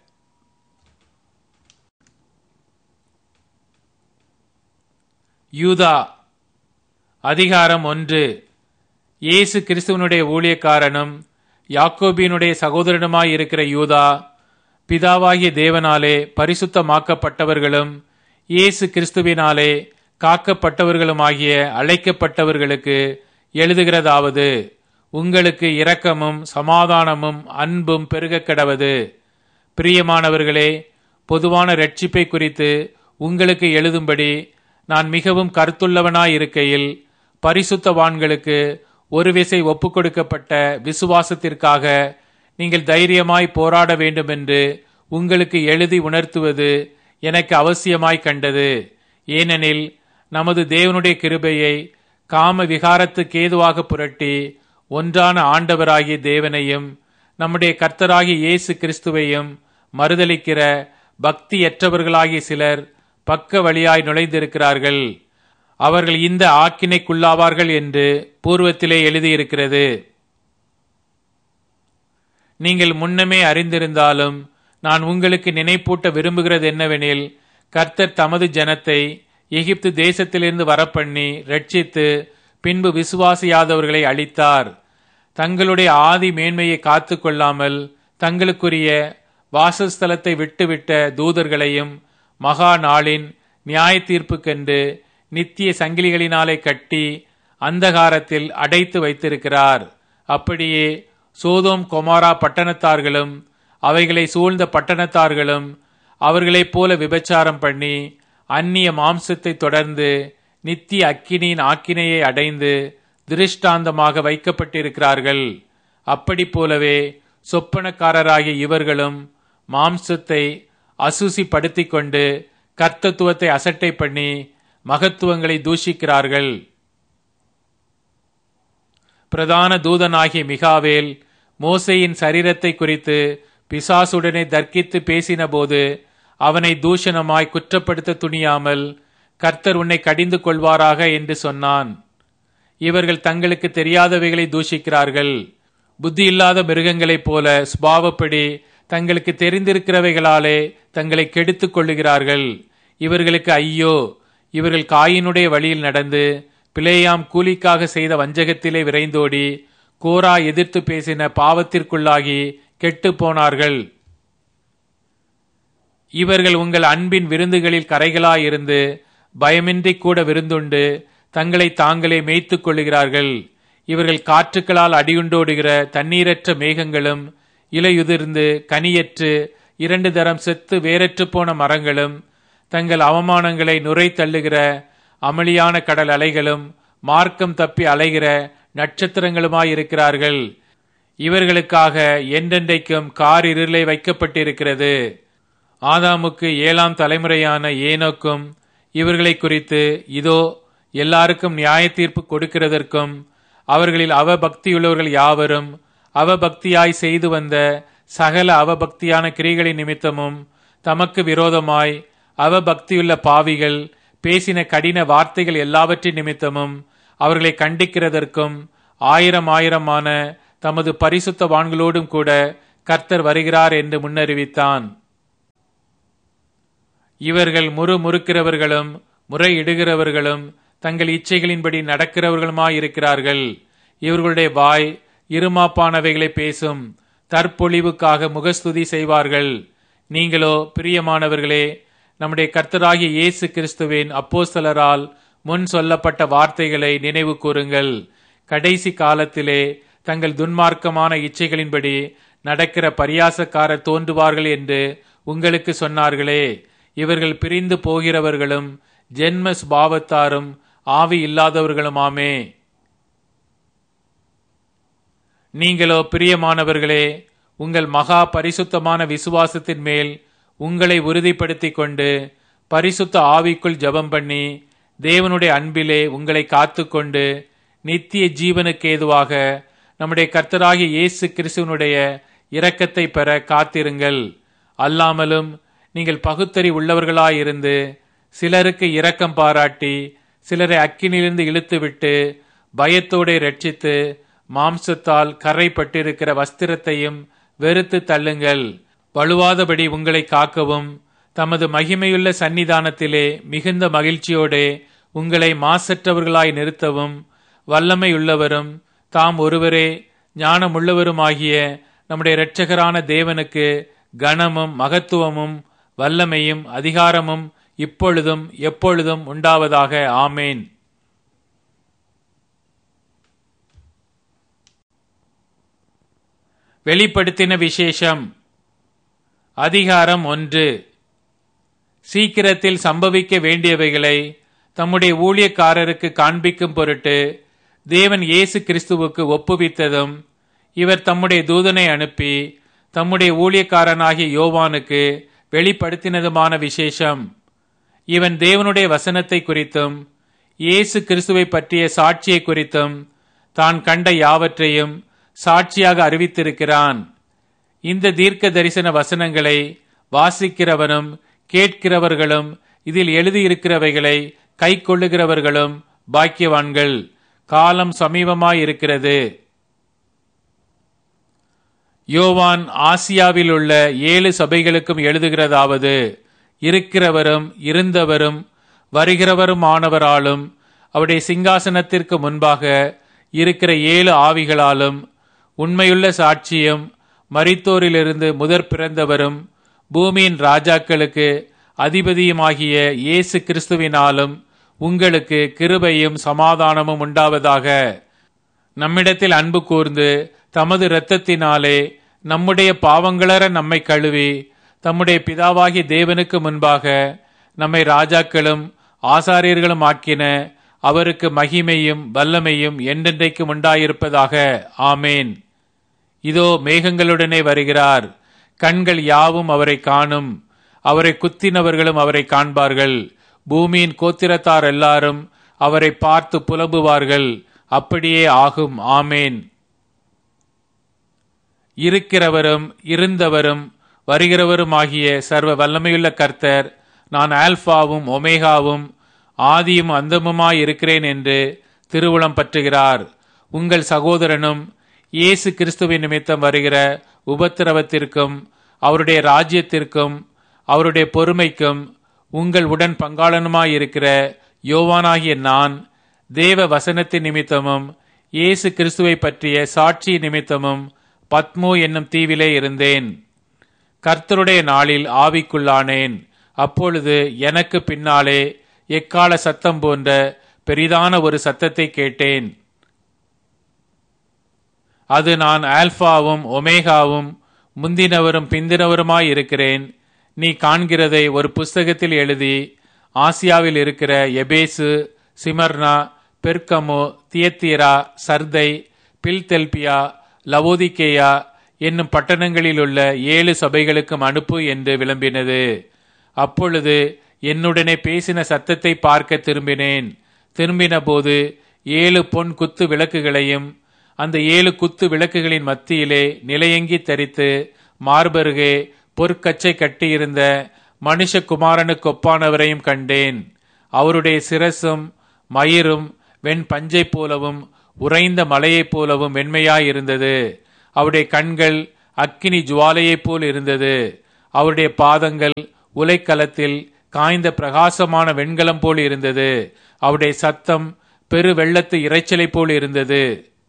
யூதா அதிகாரம் ஒன்று. இயேசு கிறிஸ்துவனுடைய ஊழியக்காரனும் யாக்கோபினுடைய சகோதரனுமாய் இருக்கிற யூதா, பிதாவாகிய தேவனாலே பரிசுத்தமாக்கப்பட்டவர்களும் இயேசு கிறிஸ்துவினாலே காக்கப்பட்டவர்களுமாகிய அழைக்கப்பட்டவர்களுக்கு எழுதுகிறதாவது, உங்களுக்கு இரக்கமும் சமாதானமும் அன்பும் பெருகக் கடவது. பிரியமானவர்களே, பொதுவான இரட்சிப்பை குறித்து உங்களுக்கு எழுதும்படி நான் மிகவும் கருத்துள்ளவனாயிருக்கையில் பரிசுத்தவான்களுக்கு ஒரு விசை ஒப்புக்கொடுக்கப்பட்ட விசுவாசத்திற்காக நீங்கள் தைரியமாய் போராட வேண்டுமென்று உங்களுக்கு எழுதி உணர்த்துவது எனக்கு அவசியமாய் கண்டது. ஏனெனில் நமது தேவனுடைய கிருபையை காம விகாரத்துக்கு ஏதுவாக புரட்டி ஒன்றான ஆண்டவராகிய தேவனையும் நம்முடைய கர்த்தராகிய இயேசு கிறிஸ்துவையும் மறுதலிக்கிற பக்தியற்றவர்களாகிய சிலர் பக்க வழியாய் நுழைந்திருக்கிறார்கள். அவர்கள் இந்த ஆக்கினைக்குள்ளாவார்கள் என்று பூர்வத்திலே எழுதியிருக்கிறது. நீங்கள் முன்னமே அறிந்திருந்தாலும் நான் உங்களுக்கு நினைப்பூட்ட விரும்புகிறது என்னவெனில், கர்த்தர் தமது ஜனத்தை எகிப்து தேசத்திலிருந்து வரப்பண்ணி ரட்சித்து பின்பு விசுவாசியாதவர்களை அழித்தார். தங்களுடைய ஆதி மேன்மையை காத்து கொள்ளாமல் தங்களுக்குரிய வாசஸ்தலத்தை விட்டுவிட்ட தூதர்களையும் மகா நாளின் நியாய தீர்ப்புக்கென்று நித்திய சங்கிலிகளினாலே கட்டி அந்தகாரத்தில் அடைத்து வைத்திருக்கிறார். அப்படியே சோதோம் கொமாரா பட்டணத்தார்களும் அவைகளை சூழ்ந்த பட்டணத்தார்களும் அவர்களைப் போல விபச்சாரம் பண்ணி அந்நிய மாம்சத்தை தொடர்ந்து நித்திய அக்கினியின் ஆக்கினையை அடைந்து திருஷ்டாந்தமாக வைக்கப்பட்டிருக்கிறார்கள். அப்படி போலவே சொப்பனக்காரராகிய இவர்களும் மாம்சத்தை அசுசிப்படுத்திக் கொண்டு கர்த்தத்துவத்தை அசட்டை பண்ணி மகத்துவங்களை தூஷிக்கிறார்கள். பிரதான தூதனாகிய மிகாவேல் மோசேயின் சரீரத்தை குறித்து பிசாசுடனே தர்க்கித்து பேசின போது அவனை தூஷணமாய் குற்றப்படுத்த துணியாமல், கர்த்தர் உன்னை கடிந்து கொள்வாராக என்று சொன்னான். இவர்கள் தங்களுக்கு தெரியாதவைகளை தூஷிக்கிறார்கள். புத்தியில்லாத மிருகங்களைப் போல சுபாவப்படி தங்களுக்கு தெரிந்திருக்கிறவைகளாலே தங்களை கெடுத்துக் கொள்ளுகிறார்கள். இவர்களுக்கு ஐயோ! இவர்கள் காயினுடைய வழியில் நடந்து பிளேயாம் கூலிக்காக செய்த வஞ்சகத்திலே விரைந்தோடி கோரா எதிர்த்து பேசின பாவத்திற்குள்ளாகி கெட்டு போனார்கள். இவர்கள் உங்கள் அன்பின் விருந்துகளில் கரைகளாயிருந்து பயமின்றி கூட விருந்துண்டு தங்களை தாங்களே மேய்த்துக் கொள்ளுகிறார்கள். இவர்கள் காற்றுக்களால் அடியுண்டோடுகிற தண்ணீரற்ற மேகங்களும் இலையுதிர்ந்து கனியற்று இரண்டு தரம் செத்து வேறற்று போன மரங்களும் தங்கள் அவமானங்களை நுரை தள்ளுகிற அமளியான கடல் அலைகளும் மார்க்கம் தப்பி அலைகிற நட்சத்திரங்களுமாயிருக்கிறார்கள். இவர்களுக்காக என்றென்றைக்கும் கார் இருளை வைக்கப்பட்டிருக்கிறது. ஆதாமுக்கு ஏழாம் தலைமுறையான ஏனோக்கும் இவர்களை குறித்து இதோ எல்லாருக்கும் நியாய தீர்ப்பு கொடுக்கிறதற்கும் அவர்களில் அவபக்தியுள்ளவர்கள் யாவரும் அவபக்தியாய் செய்து வந்த சகல அவபக்தியான கிரிகளின் நிமித்தமும் தமக்கு விரோதமாய் அவபக்தியுள்ள பாவிகள் பேசின கடின வார்த்தைகள் எல்லாவற்றின் நிமித்தமும் அவர்களை கண்டிக்கிறதற்கும் ஆயிரம் ஆயிரமான தமது பரிசுத்தவான்களோடும் கூட கர்த்தர் வருகிறார் என்று முன்னறிவித்தான். இவர்கள் முறு முறுக்கிறவர்களும் முறையிடுகிறவர்களும் தங்கள் இச்சைகளின்படி நடக்கிறவர்களுமாயிருக்கிறார்கள். இவர்களுடைய வாய் இருமாப்பானவைகளை பேசும், தற்பொழிவுக்காக முகஸ்துதி செய்வார்கள். நீங்களோ பிரியமானவர்களே, நம்முடைய கர்த்தராகிய இயேசு கிறிஸ்துவின் அப்போஸ்தலரால் முன் சொல்லப்பட்ட வார்த்தைகளை நினைவு கூறுங்கள். கடைசி காலத்திலே தங்கள் துன்மார்க்கமான இச்சைகளின்படி நடக்கிற பரியாசக்காரர் தோன்றுவார்கள் என்று உங்களுக்கு சொன்னார்களே. இவர்கள் பிரிந்து போகிறவர்களும் ஜென்ம சுபாவத்தாரும் ஆவி இல்லாதவர்களுமாமே. நீங்களோ பிரியமானவர்களே, உங்கள் மகா பரிசுத்தமான விசுவாசத்தின் மேல் உங்களை உறுதிப்படுத்திக் கொண்டு பரிசுத்த ஆவிக்குள் ஜெபம் பண்ணி தேவனுடைய அன்பிலே உங்களை காத்து கொண்டு நித்திய ஜீவனுக்கு ஏதுவாக நம்முடைய கர்த்தராகிய இயேசு கிறிஸ்துவனுடைய இரக்கத்தை பெற காத்திருங்கள். அல்லாமலும் நீங்கள் பகுத்தறி உள்ளவர்களாயிருந்து சிலருக்கு இரக்கம் பாராட்டி சிலரை அக்கினிலிருந்து இழுத்துவிட்டு பயத்தோடு ரட்சித்து மாம்சத்தால் கரைப்பட்டிருக்கிற வஸ்திரத்தையும் வெறுத்து தள்ளுங்கள். வலுவாதபடி உங்களை காக்கவும் தமது மகிமையுள்ள சன்னிதானத்திலே மிகுந்த மகிழ்ச்சியோடே உங்களை மாசற்றவர்களாய் நிறுத்தவும் வல்லமையுள்ளவரும் தாம் ஒருவரே ஞானமுள்ளவருமாகிய நம்முடைய இரட்சகரான தேவனுக்கு கனமும் மகத்துவமும் வல்லமையும் அதிகாரமும் இப்பொழுதும் எப்பொழுதும் உண்டாவதாக. ஆமேன். வெளிப்படுத்தின விசேஷம். அதிகாரம் ஒன்று. சீக்கிரத்தில் சம்பவிக்க வேண்டியவைகளை தம்முடைய ஊழியக்காரருக்கு காண்பிக்கும் பொருட்டு தேவன் இயேசு கிறிஸ்துவுக்கு ஒப்புவித்ததும் இவர் தம்முடைய தூதனை அனுப்பி தம்முடைய ஊழியக்காரனாகிய யோவானுக்கு வெளிப்படுத்தினதுமான விசேஷம். இவன் தேவனுடைய வசனத்தை குறித்தும் இயேசு கிறிஸ்துவை பற்றிய சாட்சியை குறித்தும் தான் கண்ட யாவற்றையும் சாட்சியாக அறிவித்திருக்கிறான். இந்த தீர்க்க தரிசன வசனங்களை வாசிக்கிறவனும் கேட்கிறவர்களும் இதில் எழுதியிருக்கிறவைகளை கை கொள்ளுகிறவர்களும் பாக்கியவான்கள். காலம் சமீபமாயிருக்கிறது. யோவான் ஆசியாவில் உள்ள ஏழு சபைகளுக்கும் எழுதுகிறதாவது: இருக்கிறவரும் இருந்தவரும் வருகிறவருமானவராலும் அவருடைய சிங்காசனத்திற்கு முன்பாக இருக்கிற ஏழு ஆவிகளாலும் உண்மையுள்ள சாட்சியும் மரித்தோரிலிருந்து முதற் பிறந்தவரும் பூமியின் ராஜாக்களுக்கு அதிபதியுமாகிய இயேசு கிறிஸ்துவினாலும் உங்களுக்கு கிருபையும் சமாதானமும் உண்டாவதாக. நம்மிடத்தில் அன்பு கூர்ந்து தமது இரத்தத்தினாலே நம்முடைய பாவங்களற நம்மை கழுவி தம்முடைய பிதாவாகிய தேவனுக்கு முன்பாக நம்மை ராஜாக்களும் ஆசாரியர்களும் ஆக்கின அவருக்கு மகிமையும் வல்லமையும் என்றென்றைக்கும் உண்டாயிருப்பதாக. ஆமேன். இதோ மேகங்களுடனே வருகிறார். கண்கள் யாவும் அவரை காணும். அவரை குத்தினவர்களும் அவரை காண்பார்கள். பூமியின் கோத்திரத்தார் எல்லாரும் அவரை பார்த்து புலம்புவார்கள். அப்படியே ஆகும். ஆமேன். இருக்கிறவரும் இருந்தவரும் வருகிறவருமாகிய சர்வ வல்லமையுள்ள கர்த்தர், நான் ஆல்பாவும் ஒமேகாவும் ஆதியும் அந்தமுமாய் இருக்கிறேன் என்று திருவுளம் பற்றுகிறார். உங்கள் சகோதரனும் இயேசு கிறிஸ்துவின் நிமித்தம் வருகிற உபத்திரவத்திற்கும் அவருடைய ராஜ்யத்திற்கும் அவருடைய பொறுமைக்கும் உங்கள் உடன் பங்காளனுமாயிருக்கிற யோவானாகிய நான் தேவ வசனத்தின் நிமித்தமும் இயேசு கிறிஸ்துவை பற்றிய சாட்சி நிமித்தமும் பத்மோ என்னும் தீவிலே இருந்தேன். கர்த்தருடைய நாளில் ஆவிக்குள்ளானேன். அப்பொழுது எனக்கு பின்னாலே எக்கால சத்தம் போன்ற பெரிதான ஒரு சத்தத்தை கேட்டேன். அது, நான் ஆல்பாவும் ஒமேகாவும் முந்தினவரும் பிந்தினவருமாய் இருக்கிறேன். நீ காண்கிறதை ஒரு புஸ்தகத்தில் எழுதி ஆசியாவில் இருக்கிற எபேசு, சிமர்னா, பெர்கமோ, தியத்தீரா, சர்தை, பில்தெல்பியா, லவோதிக்கேயா என்னும் பட்டணங்களிலுள்ள ஏழு சபைகளுக்கும் அனுப்பு என்று விளம்பினது. அப்பொழுது என்னுடனே பேசின சத்தத்தை பார்க்க திரும்பினேன். திரும்பின போது ஏழு பொன் குத்து விளக்குகளையும் அந்த ஏழு குத்து விளக்குகளின் மத்தியிலே நிலையங்கி தரித்து மார்பருகே பொற்கச்சை கட்டியிருந்த மனுஷகுமாரனுக்கு ஒப்பானவரையும் கண்டேன். அவருடைய சிரசும் மயிரும் வெண் பஞ்சை போலவும் உறைந்த மலையைப் போலவும் வெண்மையாயிருந்தது. அவருடைய கண்கள் அக்கினி ஜுவாலையைப் போல் இருந்தது. அவருடைய பாதங்கள் உலைக்களத்தில் காய்ந்த பிரகாசமான வெண்கலம் போல் இருந்தது. அவருடைய சத்தம் பெரு வெள்ளத்து இரைச்சலை போல் இருந்தது.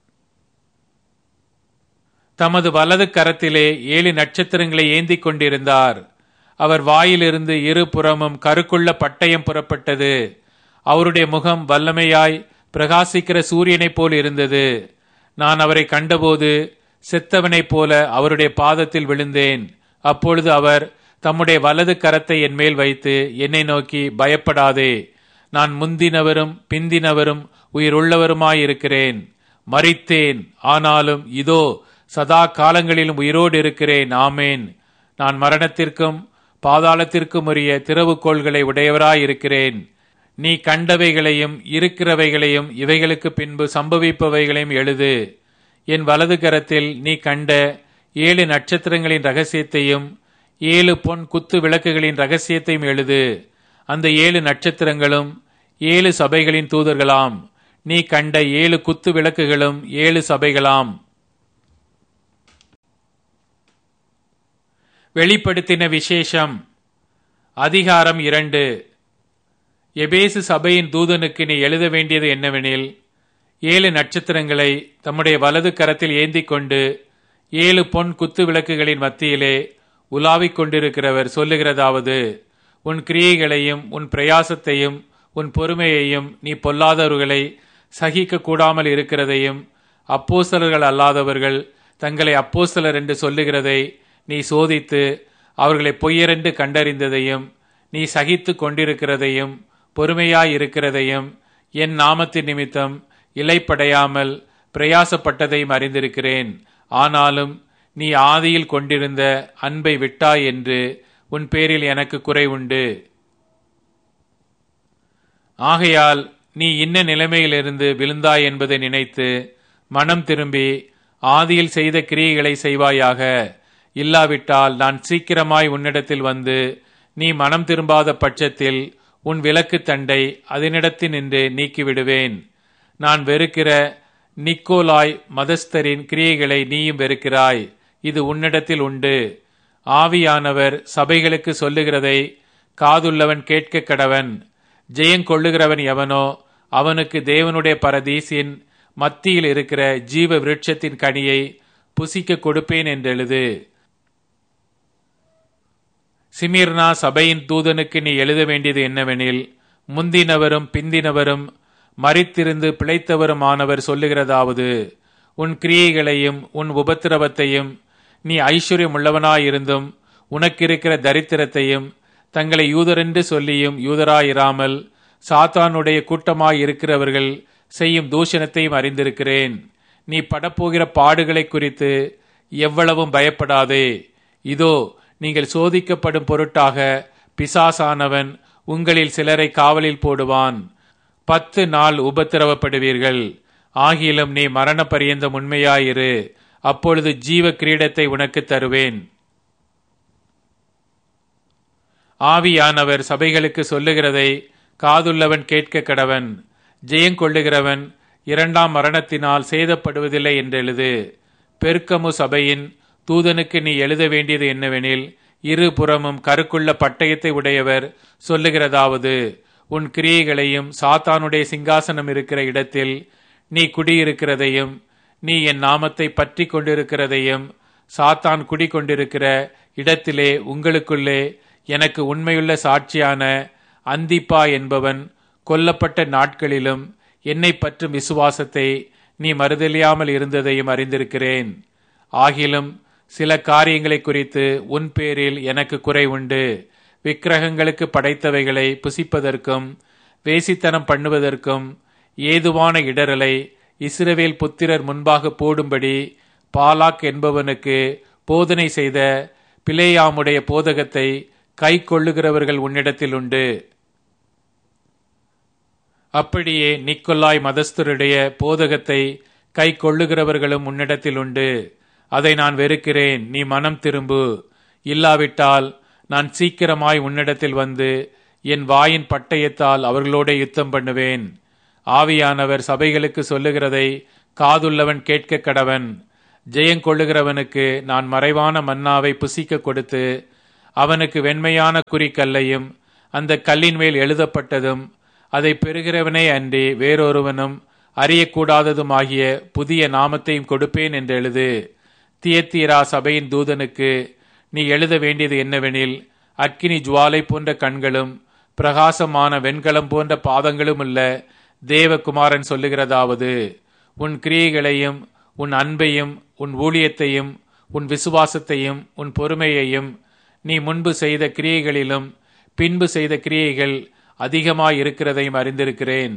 தமது வலது கரத்திலே ஏழு நட்சத்திரங்களை ஏந்தி கொண்டிருந்தார். அவர் வாயிலிருந்து இரு புறமும் கருக்குள்ள பட்டயம் புறப்பட்டது. அவருடைய முகம் வல்லமையாய் பிரகாசிக்கிற சூரியனைப் போல் இருந்தது. நான் அவரை கண்டபோது செத்தவனைப் போல அவருடைய பாதத்தில் விழுந்தேன். அப்பொழுது அவர் தம்முடைய வலது கரத்தை என் மேல் வைத்து என்னை நோக்கி, பயப்படாதே, நான் முந்தினவரும் பிந்தினவரும் உயிருள்ளவருமாயிருக்கிறேன். மரித்தேன், ஆனாலும் இதோ சதா காலங்களிலும் உயிரோடு இருக்கிறேன். ஆமேன். நான் மரணத்திற்கும் பாதாளத்திற்கும் உரிய திறவுகோள்களை உடையவராயிருக்கிறேன். நீ கண்டவைகளையும் இருக்கிறவைகளையும் இவைகளுக்கு பின்பு சம்பவிப்பவைகளையும் எழுது. என் வலது கரத்தில் நீ கண்ட ஏழு நட்சத்திரங்களின் ரகசியத்தையும் ஏழு பொன் குத்து விளக்குகளின் ரகசியத்தையும் எழுது. அந்த ஏழு நட்சத்திரங்களும் ஏழு சபைகளின் தூதர்களாம். நீ கண்ட ஏழு குத்து விளக்குகளும் ஏழு சபைகளாம். வெளிப்படுத்தின விசேஷம். அதிகாரம் இரண்டு. எபேசு சபையின் தூதனுக்கு நீ எழுத வேண்டியது என்னவெனில், ஏழு நட்சத்திரங்களை தம்முடைய வலது கரத்தில் ஏந்தி கொண்டு ஏழு பொன் குத்து விளக்குகளின் மத்தியிலே உலாவிக் கொண்டிருக்கிறவர் சொல்லுகிறதாவது, உன் கிரியைகளையும் உன் பிரயாசத்தையும் உன் பொறுமையையும் நீ பொல்லாதவர்களை சகிக்க கூடாமல் இருக்கிறதையும் அப்போஸ்தலர்கள் அல்லாதவர்கள் தங்களை அப்போஸ்தலர் என்று சொல்லுகிறதை நீ சோதித்து அவர்களை பொய்யரென்று கண்டறிந்ததையும் நீ சகித்து கொண்டிருக்கிறதையும் பொறுமையாயிருக்கிறதையும் என் நாமத்தின் நிமித்தம் இலைப்படையாமல் பிரயாசப்பட்டதையும் அறிந்திருக்கிறேன். ஆனாலும் நீ ஆதியில் கொண்டிருந்த அன்பை விட்டாய் என்று உன் பேரில் எனக்கு குறை உண்டு. ஆகையால் நீ இன்ன நிலைமையிலிருந்து விழுந்தாய் என்பதை நினைத்து மனம் திரும்பி ஆதியில் செய்த கிரியைகளை செய்வாயாக. இல்லாவிட்டால் நான் சீக்கிரமாய் உன்னிடத்தில் வந்து நீ மனம் திரும்பாத பட்சத்தில் உன் விலக்கு தண்டை அதனிடத்தினின்று நீக்கிவிடுவேன். நான் வெறுக்கிற நிக்கோலாய் மதஸ்தரின் கிரியைகளை நீயும் வெறுக்கிறாய். இது உன்னிடத்தில் உண்டு. ஆவியானவர் சபைகளுக்கு சொல்லுகிறதை காதுள்ளவன் கேட்க கடவன். ஜெயங்கொள்ளுகிறவன் எவனோ அவனுக்கு தேவனுடைய பரதீசின் மத்தியில் இருக்கிற ஜீவ விருட்சத்தின் கனியை புசிக்க கொடுப்பேன் என்றெழுது. சிமிர்னா சபையின் தூதனுக்கு நீ எழுத வேண்டியது என்னவெனில், முந்தினவரும் பிந்தினவரும் மரித்திருந்து பிழைத்தவருமானவர் சொல்லுகிறதாவது, உன் கிரியைகளையும் உன் உபத்திரவத்தையும் நீ ஐஸ்வர்யம் உள்ளவனாயிருந்தும் உனக்கிருக்கிற தரித்திரத்தையும் தங்களை யூதரென்று சொல்லியும் யூதராயிராமல் சாத்தானுடைய கூட்டமாயிருக்கிறவர்கள் செய்யும் தூஷணத்தையும் அறிந்திருக்கிறேன். நீ படப்போகிற பாடுகளை குறித்து எவ்வளவும் பயப்படாதே. இதோ நீங்கள் சோதிக்கப்படும் பொருட்டாக பிசாசானவன் உங்களில் சிலரை காவலில் போடுவான். பத்து நாள் உபத்திரவப்படுவீர்கள். ஆகிலும் நீ மரண பரியந்தம் உண்மையாயிரு. அப்பொழுது ஜீவ கிரீடத்தை உனக்கு தருவேன். ஆவியானவர் சபைகளுக்கு சொல்லுகிறதை காதுள்ளவன் கேட்க கடவன். ஜெயங்கொள்ளுகிறவன் இரண்டாம் மரணத்தினால் சேதப்படுவதில்லை என்றெழுது. பெர்கமு சபையின் தூதனுக்கு நீ எழுத வேண்டியது என்னவெனில், இரு புறமும் கருக்குள்ள பட்டயத்தை உடையவர் சொல்லுகிறதாவது, உன் கிரியைகளையும் சாத்தானுடைய சிங்காசனம் இருக்கிற இடத்தில் நீ குடியிருக்கிறதையும் நீ என் நாமத்தை பற்றி கொண்டிருக்கிறதையும் சாத்தான் குடிகொண்டிருக்கிற இடத்திலே உங்களுக்குள்ளே எனக்கு உண்மையுள்ள சாட்சியான அந்திப்பா என்பவன் கொல்லப்பட்ட நாட்களிலும் என்னை பற்றும் விசுவாசத்தை நீ மறுதலியாமல் இருந்ததையும் அறிந்திருக்கிறேன். ஆகிலும் சில காரியங்களை குறித்து உன் பேரில் எனக்கு குறை உண்டு. விக்கிரகங்களுக்கு படைத்தவைகளை புசிப்பதற்கும் வேசித்தனம் பண்ணுவதற்கும் ஏதுவான இடரலை இஸ்ரவேல் புத்திரர் முன்பாக போடும்படி பாலாக் என்பவனுக்கு போதனை செய்த பிலேயாமுடைய போதகத்தை கை கொள்ளுகிறவர்கள் உன்னிடத்தில் உண்டு. அப்படியே நிக்கோலாய் மதஸ்தருடைய போதகத்தை கை கொள்ளுகிறவர்களும் உன்னிடத்தில் உண்டு. அதை நான் வெறுக்கிறேன். நீ மனம் திரும்பு. இல்லாவிட்டால் நான் சீக்கிரமாய் உன்னிடத்தில் வந்து என் வாயின் பட்டயத்தால் அவர்களோட யுத்தம் பண்ணுவேன். ஆவியானவர் சபைகளுக்கு சொல்லுகிறதை காதுள்ளவன் கேட்க கடவன். ஜெயங்கொள்ளுகிறவனுக்கு நான் மறைவான மன்னாவை புசிக்க கொடுத்து அவனுக்கு வெண்மையான குறிக்கல்லையும் அந்த கல்லின் மேல் எழுதப்பட்டதும் அதை பெறுகிறவனே அன்றி வேறொருவனும் அறியக்கூடாததுமாகிய புதிய நாமத்தையும் கொடுப்பேன் என்று எழுது. தியத்தீரா சபையின் தூதனுக்கு நீ எழுத வேண்டியது என்னவெனில், அக்கினி ஜுவாலை போன்ற கண்களும் பிரகாசமான வெண்கலம் போன்ற பாதங்களும் உள்ள தேவகுமாரன் சொல்லுகிறதாவது, உன் கிரியைகளையும் உன் அன்பையும் உன் ஊழியத்தையும் உன் விசுவாசத்தையும் உன் பொறுமையையும் நீ முன்பு செய்த கிரியைகளிலும் பின்பு செய்த கிரியைகள் அதிகமாயிருக்கிறதையும் அறிந்திருக்கிறேன்.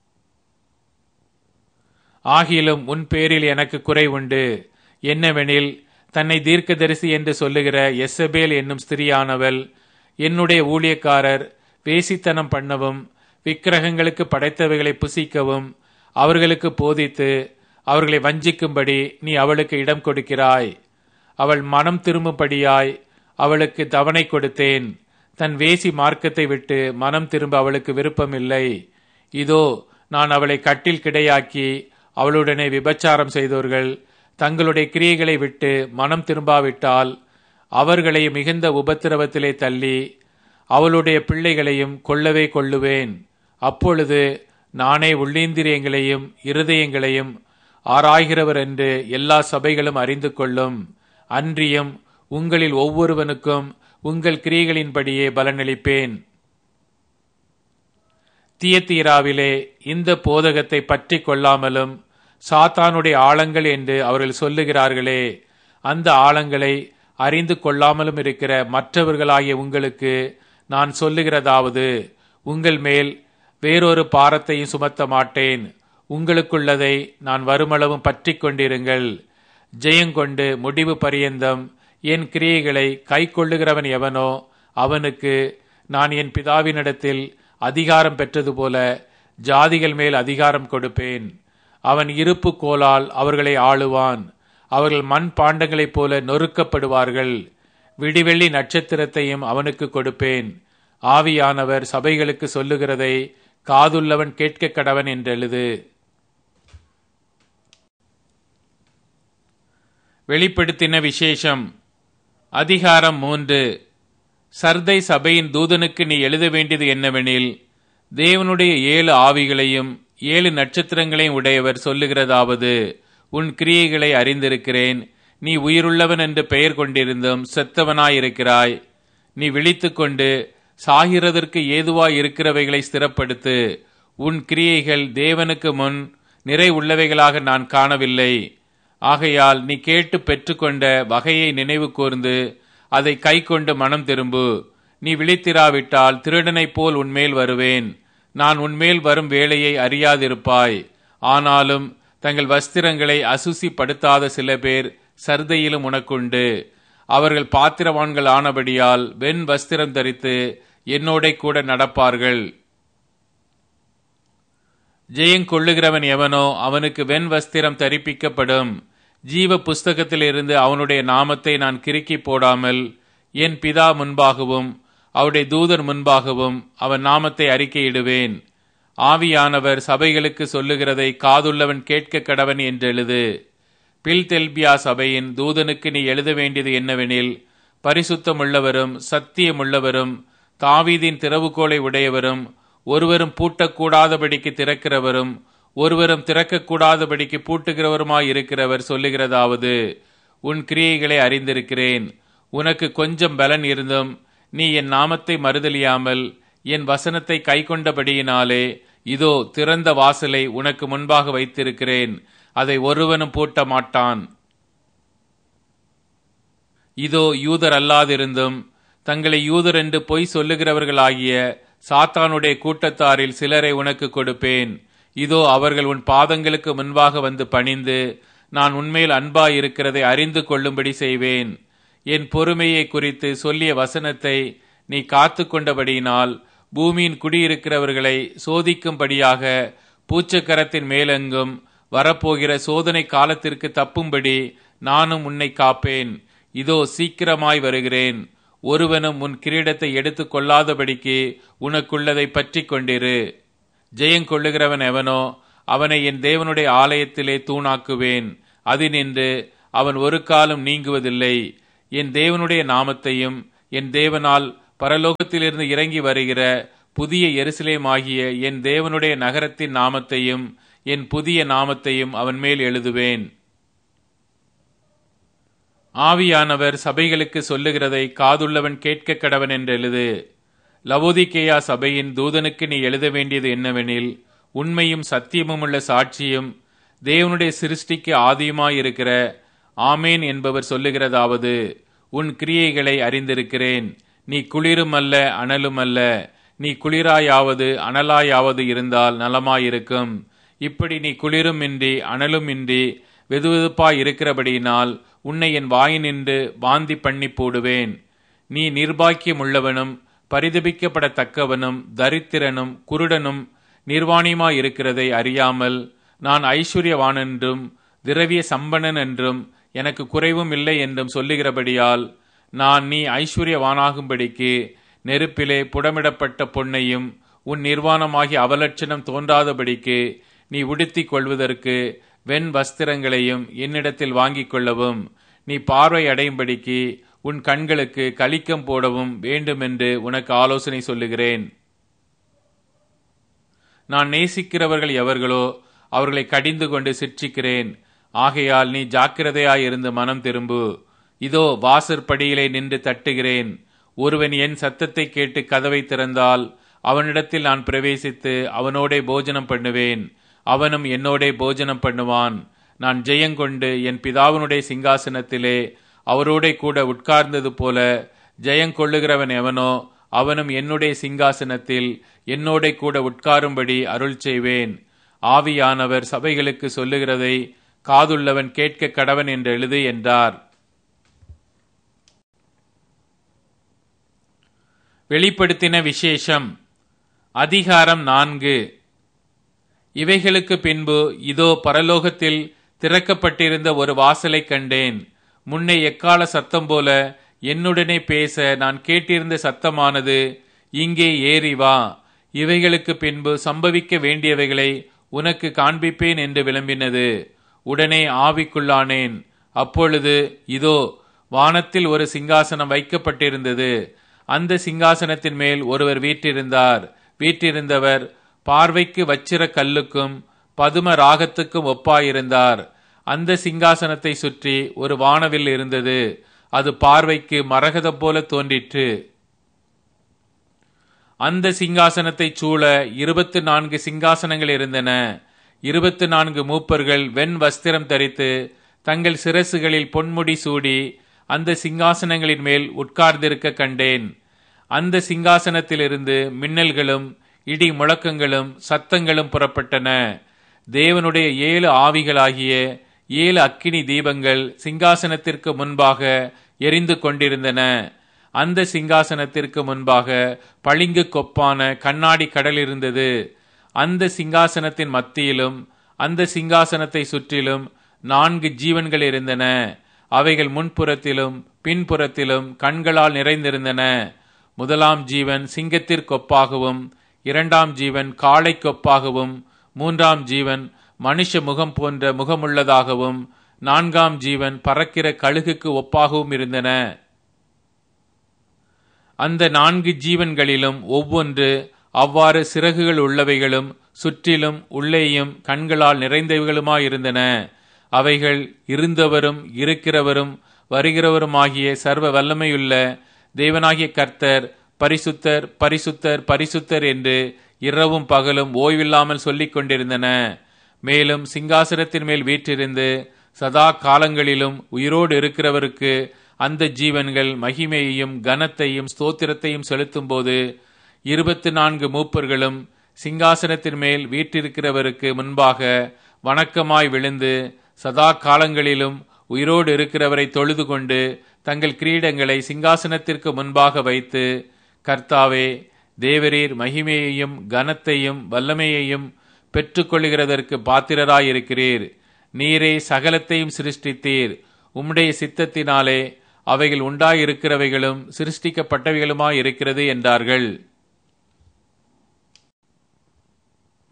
ஆகிலும் உன் பேரில் எனக்கு குறை உண்டு. என்னவெனில், தன்னை தீர்க்கதரிசி என்று சொல்லுகிற எசபேல் என்னும் ஸ்திரியானவள் என்னுடைய ஊழியக்காரர் வேசித்தனம் பண்ணவும் விக்கிரகங்களுக்கு படைத்தவைகளை புசிக்கவும் அவர்களுக்கு போதித்து அவர்களை வஞ்சிக்கும்படி நீ அவளுக்கு இடம் கொடுக்கிறாய். அவள் மனம் திரும்பும்படியாய் அவளுக்கு தவணை கொடுத்தேன். தன் வேசி மார்க்கத்தை விட்டு மனம் திரும்ப அவளுக்கு விருப்பமில்லை. இதோ, நான் அவளை கட்டில் கிடையாக்கி அவளுடனே விபச்சாரம் செய்தவர்கள் தங்களுடைய கிரியைகளை விட்டு மனம் திரும்பாவிட்டால் அவர்களை மிகுந்த உபத்திரவத்திலே தள்ளி அவளுடைய பிள்ளைகளையும் கொல்லவே கொள்ளுவேன். அப்பொழுது நானே உள்ளீந்திரியங்களையும் இருதயங்களையும் ஆராய்கிறவர் என்று எல்லா சபைகளும் அறிந்து கொள்ளும். அன்றியும் உங்களில் ஒவ்வொருவனுக்கும் உங்கள் கிரியைகளின்படியே பலனளிப்பேன். தியத்தீராவிலே இந்த போதகத்தை பற்றி கொள்ளாமலும் சாத்தானுடைய ஆழங்கள் என்று அவர்கள் சொல்லுகிறார்களே, அந்த ஆழங்களை அறிந்து கொள்ளாமலும் இருக்கிற மற்றவர்களாகிய உங்களுக்கு நான் சொல்லுகிறதாவது, உங்கள் மேல் வேறொரு பாரத்தையும் சுமத்த மாட்டேன். உங்களுக்குள்ளதை நான் வருமளவும் பற்றி கொண்டிருங்கள். ஜெயங்கொண்டு முடிவு பரியந்தம் என் கிரியைகளை கை கொள்ளுகிறவன் எவனோ அவனுக்கு நான் என் பிதாவினிடத்தில் அதிகாரம் பெற்றது போல ஜாதிகள் மேல் அதிகாரம் கொடுப்பேன். அவன் இருப்பு கோலால் அவர்களை ஆளுவான். அவர்கள் மண் பாண்டங்களைப் போல நொறுக்கப்படுவார்கள். விடிவெள்ளி நட்சத்திரத்தையும் அவனுக்கு கொடுப்பேன். ஆவியானவர் சபைகளுக்கு சொல்லுகிறதை காதுள்ளவன் கேட்க கடவன் என்றெழுது. வெளிப்படுத்தின விசேஷம் அதிகாரம் மூன்று. சர்தை சபையின் தூதனுக்கு நீ எழுத வேண்டியது என்னவெனில், தேவனுடைய ஏழு ஆவிகளையும் ஏழு நட்சத்திரங்களையும் உடையவர் சொல்லுகிறதாவது, உன் கிரியைகளை அறிந்திருக்கிறேன். நீ உயிருள்ளவன் என்று பெயர் கொண்டிருந்தும் செத்தவனாயிருக்கிறாய். நீ விழித்துக்கொண்டு சாகிறதற்கு ஏதுவாய் இருக்கிறவைகளை ஸ்திரப்படுத்து. உன் கிரியைகள் தேவனுக்கு முன் நிறை உள்ளவைகளாக நான் காணவில்லை. ஆகையால் நீ கேட்டு பெற்றுக்கொண்ட வகையை நினைவு கூர்ந்து அதை கை கொண்டு மனம் திரும்பு. நீ விழித்திராவிட்டால் திருடனைப் போல் உன்மேல் வருவேன். நான் உன்மேல் வரும் வேளையை அறியாதிருப்பாய். ஆனாலும் தங்கள் வஸ்திரங்களை அசுசிப்படுத்தாத சில பேர் சர்தையிலும் உனக்குண்டு. அவர்கள் பாத்திரவான்கள் ஆனபடியால் வெண் வஸ்திரம் தரித்து என்னோட கூட நடப்பார்கள். ஜெயங்கொள்ளுகிறவன் எவனோ அவனுக்கு வெண் வஸ்திரம் தரிப்பிக்கப்படும். ஜீவ புஸ்தகத்திலிருந்து அவனுடைய நாமத்தை நான் கிறுக்கி போடாமல் என் பிதா முன்பாகவும் அவருடைய தூதர் முன்பாகவும் அவன் நாமத்தை அறிக்கையிடுவேன். ஆவியானவர் சபைகளுக்கு சொல்லுகிறதை காதுள்ளவன் கேட்க கடவன் என்றெழுது. பில்தெல்பியா சபையின் தூதனுக்கு நீ எழுத வேண்டியது என்னவெனில், பரிசுத்தமுள்ளவரும் சத்தியமுள்ளவரும் தாவீதின் திறவுகோலை உடையவரும் ஒருவரும் பூட்டக்கூடாதபடிக்கு திறக்கிறவரும் ஒருவரும் திறக்கக்கூடாதபடிக்கு பூட்டுகிறவருமாயிருக்கிறவர் சொல்லுகிறதாவது, உன் கிரியைகளை அறிந்திருக்கிறேன். உனக்கு கொஞ்சம் பலன் இருந்தும் நீ என் நாமத்தை மறுதலியாமல் என் வசனத்தை கைக்கொண்டபடியினாலே இதோ திறந்த வாசலை உனக்கு முன்பாக வைத்திருக்கிறேன். அதை ஒருவனும் பூட்ட மாட்டான். இதோ யூதர் அல்லாதிருந்தும் தங்களை யூதர் என்று பொய் சொல்லுகிறவர்களாகிய சாத்தானுடைய கூட்டத்தாரில் சிலரை உனக்கு கொடுப்பேன். இதோ அவர்கள் உன் பாதங்களுக்கு முன்பாக வந்து பணிந்து நான் உன்மேல் அன்பாய் இருக்கிறதை அறிந்து கொள்ளும்படி செய்வேன். என் பொறுமையை குறித்து சொல்லிய வசனத்தை நீ காத்து கொண்டபடியினால் பூமியின் குடியிருக்கிறவர்களை சோதிக்கும்படியாக பூச்சக்கரத்தின் மேலெங்கும் வரப்போகிற சோதனை காலத்திற்கு தப்பும்படி நானும் உன்னை காப்பேன். இதோ சீக்கிரமாய் வருகிறேன். ஒருவனும் உன் கிரீடத்தை எடுத்து கொள்ளாதபடிக்கு உனக்குள்ளதை பற்றி கொண்டிரு. ஜெயங்கொள்ளுகிறவன் எவனோ அவனை என் தேவனுடைய ஆலயத்திலே தூணாக்குவேன். அதினின்று அவன் ஒரு காலம் நீங்குவதில்லை. என் தேவனுடைய நாமத்தையும் என் தேவனால் பரலோகத்திலிருந்து இறங்கி வருகிற புதிய எருசலேமாகிய என் தேவனுடைய நகரத்தின் நாமத்தையும் என் புதிய நாமத்தையும் அவன் மேல் எழுதுவேன். ஆவியானவர் சபைகளுக்கு சொல்லுகிறதை காதுள்ளவன் கேட்க கடவன் என்று எழுது. லவோதிக்கேயா சபையின் தூதனுக்கு நீ எழுத வேண்டியது என்னவெனில், உண்மையும் சத்தியமும் உள்ள சாட்சியும் தேவனுடைய சிருஷ்டிக்கு ஆதியுமாயிருக்கிற ஆமேன் என்பவர் சொல்லுகிறதாவது, உன் கிரியைகளை அறிந்திருக்கிறேன். நீ குளிரும் அல்ல அனலும் அல்ல. நீ குளிராயாவது அனலாயாவது இருந்தால் நலமாயிருக்கும். இப்படி நீ குளிரும் இன்றி அனலும் இன்றி வெதுவெதுப்பாய் இருக்கிறபடியினால் உன்னை என் வாயினின்று வாந்தி பண்ணி போடுவேன். நீ நிர்பாக்கியம் உள்ளவனும் பரிதபிக்கப்படத்தக்கவனும் தரித்திரனும் குருடனும் நிர்வாணியுமாயிருக்கிறதை அறியாமல், நான் ஐஸ்வர்யவான் என்றும் திரவிய சம்பனன் என்றும் எனக்கு குறைவும் இல்லை என்றும் சொல்லுகிறபடியால், நான் நீ ஐஸ்வர்யவானாகும்படிக்கு நெருப்பிலே புடமிடப்பட்ட பொன்னையும் உன் நிர்வாணமாகிய அவலட்சணம் தோன்றாதபடிக்கு நீ உடுத்திக் கொள்வதற்கு வெண் வஸ்திரங்களையும் என்னிடத்தில் வாங்கிக் கொள்ளவும், நீ பார்வை அடையும்படிக்கு உன் கண்களுக்கு கலிக்கம் போடவும் வேண்டுமென்று உனக்கு ஆலோசனை சொல்லுகிறேன். நான் நேசிக்கிறவர்கள் எவர்களோ அவர்களை கடிந்து கொண்டு சிட்சிக்கிறேன். ஆகையால் நீ ஜாக்கிரதையாயிருந்து மனம் திரும்பு. இதோ வாசற்படியிலே நின்று தட்டுகிறேன். ஒருவன் என் சத்தத்தை கேட்டு கதவை திறந்தால் அவனிடத்தில் நான் பிரவேசித்து அவனோடே போஜனம் பண்ணுவேன், அவனும் என்னோடே போஜனம் பண்ணுவான். நான் ஜெயங்கொண்டு என் பிதாவினுடைய சிங்காசனத்திலே அவரோடே கூட உட்கார்ந்தது போல ஜெயங்கொள்ளுகிறவன் எவனோ அவனும் என்னுடைய சிங்காசனத்தில் என்னோடே கூட உட்காரும்படி அருள் செய்வேன். ஆவியானவர் சபைகளுக்கு சொல்லுகிறதை காதுள்ளவன் கேட்க கடவன் என்று எழுது என்றார். வெளிப்படுத்தின விசேஷம் அதிகாரம் நான்கு. இவைகளுக்கு பின்பு இதோ பரலோகத்தில் திறக்கப்பட்டிருந்த ஒரு வாசலை கண்டேன். முன்னே எக்கால சத்தம் போல என்னுடனே பேச நான் கேட்டிருந்த சத்தமானது, இங்கே ஏறி வா, இவைகளுக்கு பின்பு சம்பவிக்க வேண்டியவைகளை உனக்கு காண்பிப்பேன் என்று விளம்பினது. உடனே ஆவிக்குள்ளானேன். அப்பொழுது இதோ வானத்தில் ஒரு சிங்காசனம் வைக்கப்பட்டிருந்தது. அந்த சிங்காசனத்தின் மேல் ஒருவர் வீற்றிருந்தார். வீற்றிருந்தவர் பார்வைக்கு வச்சிர கல்லுக்கும் பதும ராகத்துக்கும் ஒப்பாயிருந்தார். அந்த சிங்காசனத்தை சுற்றி ஒரு வானவில் இருந்தது. அது பார்வைக்கு மரகதம் போல தோன்றிற்று. அந்த சிங்காசனத்தை சூழ இருபத்து நான்கு சிங்காசனங்கள் இருந்தன. இருபத்து நான்கு மூப்பர்கள் வெண் வஸ்திரம் தரித்து தங்கள் சிரசுகளில் பொன்முடி சூடி அந்த சிங்காசனங்களின் மேல் உட்கார்ந்திருக்க கண்டேன். அந்த சிங்காசனத்திலிருந்து மின்னல்களும் இடி முழக்கங்களும் சத்தங்களும் புறப்பட்டன. தேவனுடைய ஏழு ஆவிகளாகிய ஏழு அக்கினி தீபங்கள் சிங்காசனத்திற்கு முன்பாக எரிந்து கொண்டிருந்தன. அந்த சிங்காசனத்திற்கு முன்பாக பளிங்கு கொப்பான கண்ணாடி கடல் இருந்தது. அந்த சிங்காசனத்தின் மத்தியிலும் அந்த சிங்காசனத்தை சுற்றிலும் நான்கு ஜீவன்கள் இருந்தன. அவைகள் முன்புறத்திலும் பின்புறத்திலும் கண்களால் நிறைந்திருந்தன. முதலாம் ஜீவன் சிங்கத்திற்கொப்பாகவும், இரண்டாம் ஜீவன் காளை கொப்பாகவும், மூன்றாம் ஜீவன் மனுஷ முகம் போன்ற முகமுள்ளதாகவும், நான்காம் ஜீவன் பறக்கிற கழுகுக்கு ஒப்பாகவும் இருந்தன. அந்த நான்கு ஜீவன்களிலும் ஒவ்வொன்று அவ்வாறு சிறகுகள் உள்ளவைகளும் சுற்றிலும் உள்ளேயும் கண்களால் நிறைந்தவைகளுமாயிருந்தன. அவைகள் இருந்தவரும் இருக்கிறவரும் வருகிறவருமாகிய சர்வ வல்லமையுள்ள தேவனாகிய கர்த்தர் பரிசுத்தர் பரிசுத்தர் பரிசுத்தர் என்று இரவும் பகலும் ஓய்வில்லாமல் சொல்லிக் கொண்டிருந்தன. மேலும் சிங்காசனத்தின் மேல் வீற்றிருந்து சதா காலங்களிலும் உயிரோடு இருக்கிறவருக்கு அந்த ஜீவன்கள் மகிமையையும் கனத்தையும் ஸ்தோத்திரத்தையும் செலுத்தும் போது இருபத்தி நான்கு மூப்பர்களும் சிங்காசனத்தின் மேல் வீற்றிருக்கிறவருக்கு முன்பாக வணக்கமாய் விழுந்து சதா காலங்களிலும் உயிரோடு இருக்கிறவரை தொழுது கொண்டு தங்கள் கிரீடங்களை சிங்காசனத்திற்கு முன்பாக வைத்து, கர்த்தாவே, தேவரீர் மகிமையையும் கனத்தையும் வல்லமையையும் பெற்றுக்கொள்கிறதற்கு பாத்திரராயிருக்கிறீர். நீரே சகலத்தையும் சிருஷ்டித்தீர். உம்முடைய சித்தத்தினாலே அவைகள் உண்டாயிருக்கிறவைகளும் சிருஷ்டிக்கப்பட்டவைகளுமாயிருக்கிறது என்றார்கள்.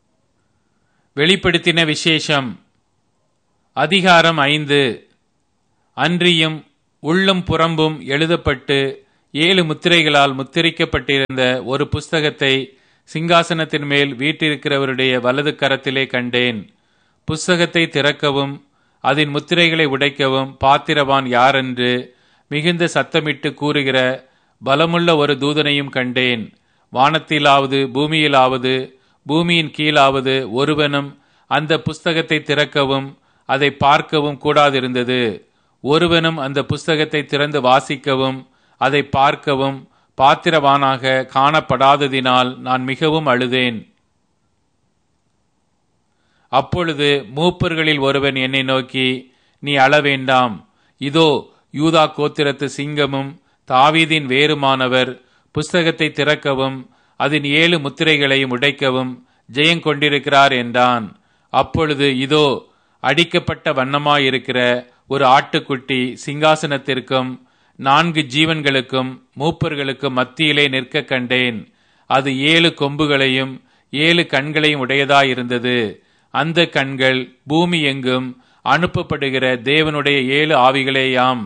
வெளிப்படுத்தின விசேஷம் அதிகாரம் ஐந்து. அன்றியும் உள்ளும் புறம்பும் எழுதப்பட்டு ஏழு முத்திரைகளால் முத்திரிக்கப்பட்டிருந்த ஒரு புஸ்தகத்தை சிங்காசனத்தின் மேல் வீற்றிருக்கிறவருடைய வலது கரத்திலே கண்டேன். புஸ்தகத்தை திறக்கவும் அதன் முத்திரைகளை உடைக்கவும் பாத்திரவான் யாரென்று மிகுந்த சத்தமிட்டு கூறுகிற பலமுள்ள ஒரு தூதனையும் கண்டேன். வானத்திலாவது பூமியிலாவது பூமியின் கீழாவது ஒருவனும் அந்த புஸ்தகத்தை திறக்கவும் அதை பார்க்கவும் கூடாதிருந்தது. ஒருவனும் அந்த புஸ்தகத்தை திறந்து வாசிக்கவும் அதை பார்க்கவும் பாத்திரவானாக காணப்படாததினால் நான் மிகவும் அழுதேன். அப்பொழுது மூப்பர்களில் ஒருவன் என்னை நோக்கி, நீ அழ வேண்டாம். இதோ யூதா கோத்திரத்து சிங்கமும் தாவீதின் வேறுமானவர் புஸ்தகத்தை திறக்கவும் அதன் ஏழு முத்திரைகளையும் உடைக்கவும் ஜெயங்கொண்டிருக்கிறார் என்றான். அப்பொழுது இதோ அடிக்கப்பட்ட வண்ணமாயிருக்கிற ஒரு ஆட்டுக்குட்டி சிங்காசனத்திற்கும் நான்கு ஜீவன்களுக்கும் மூப்பர்களுக்கும் மத்தியிலே நிற்க கண்டேன். அது ஏழு கொம்புகளையும் ஏழு கண்களையும் உடையதாயிருந்தது. அந்த கண்கள் பூமி எங்கும் அனுப்பப்படுகிற தேவனுடைய ஏழு ஆவிகளேயாம்.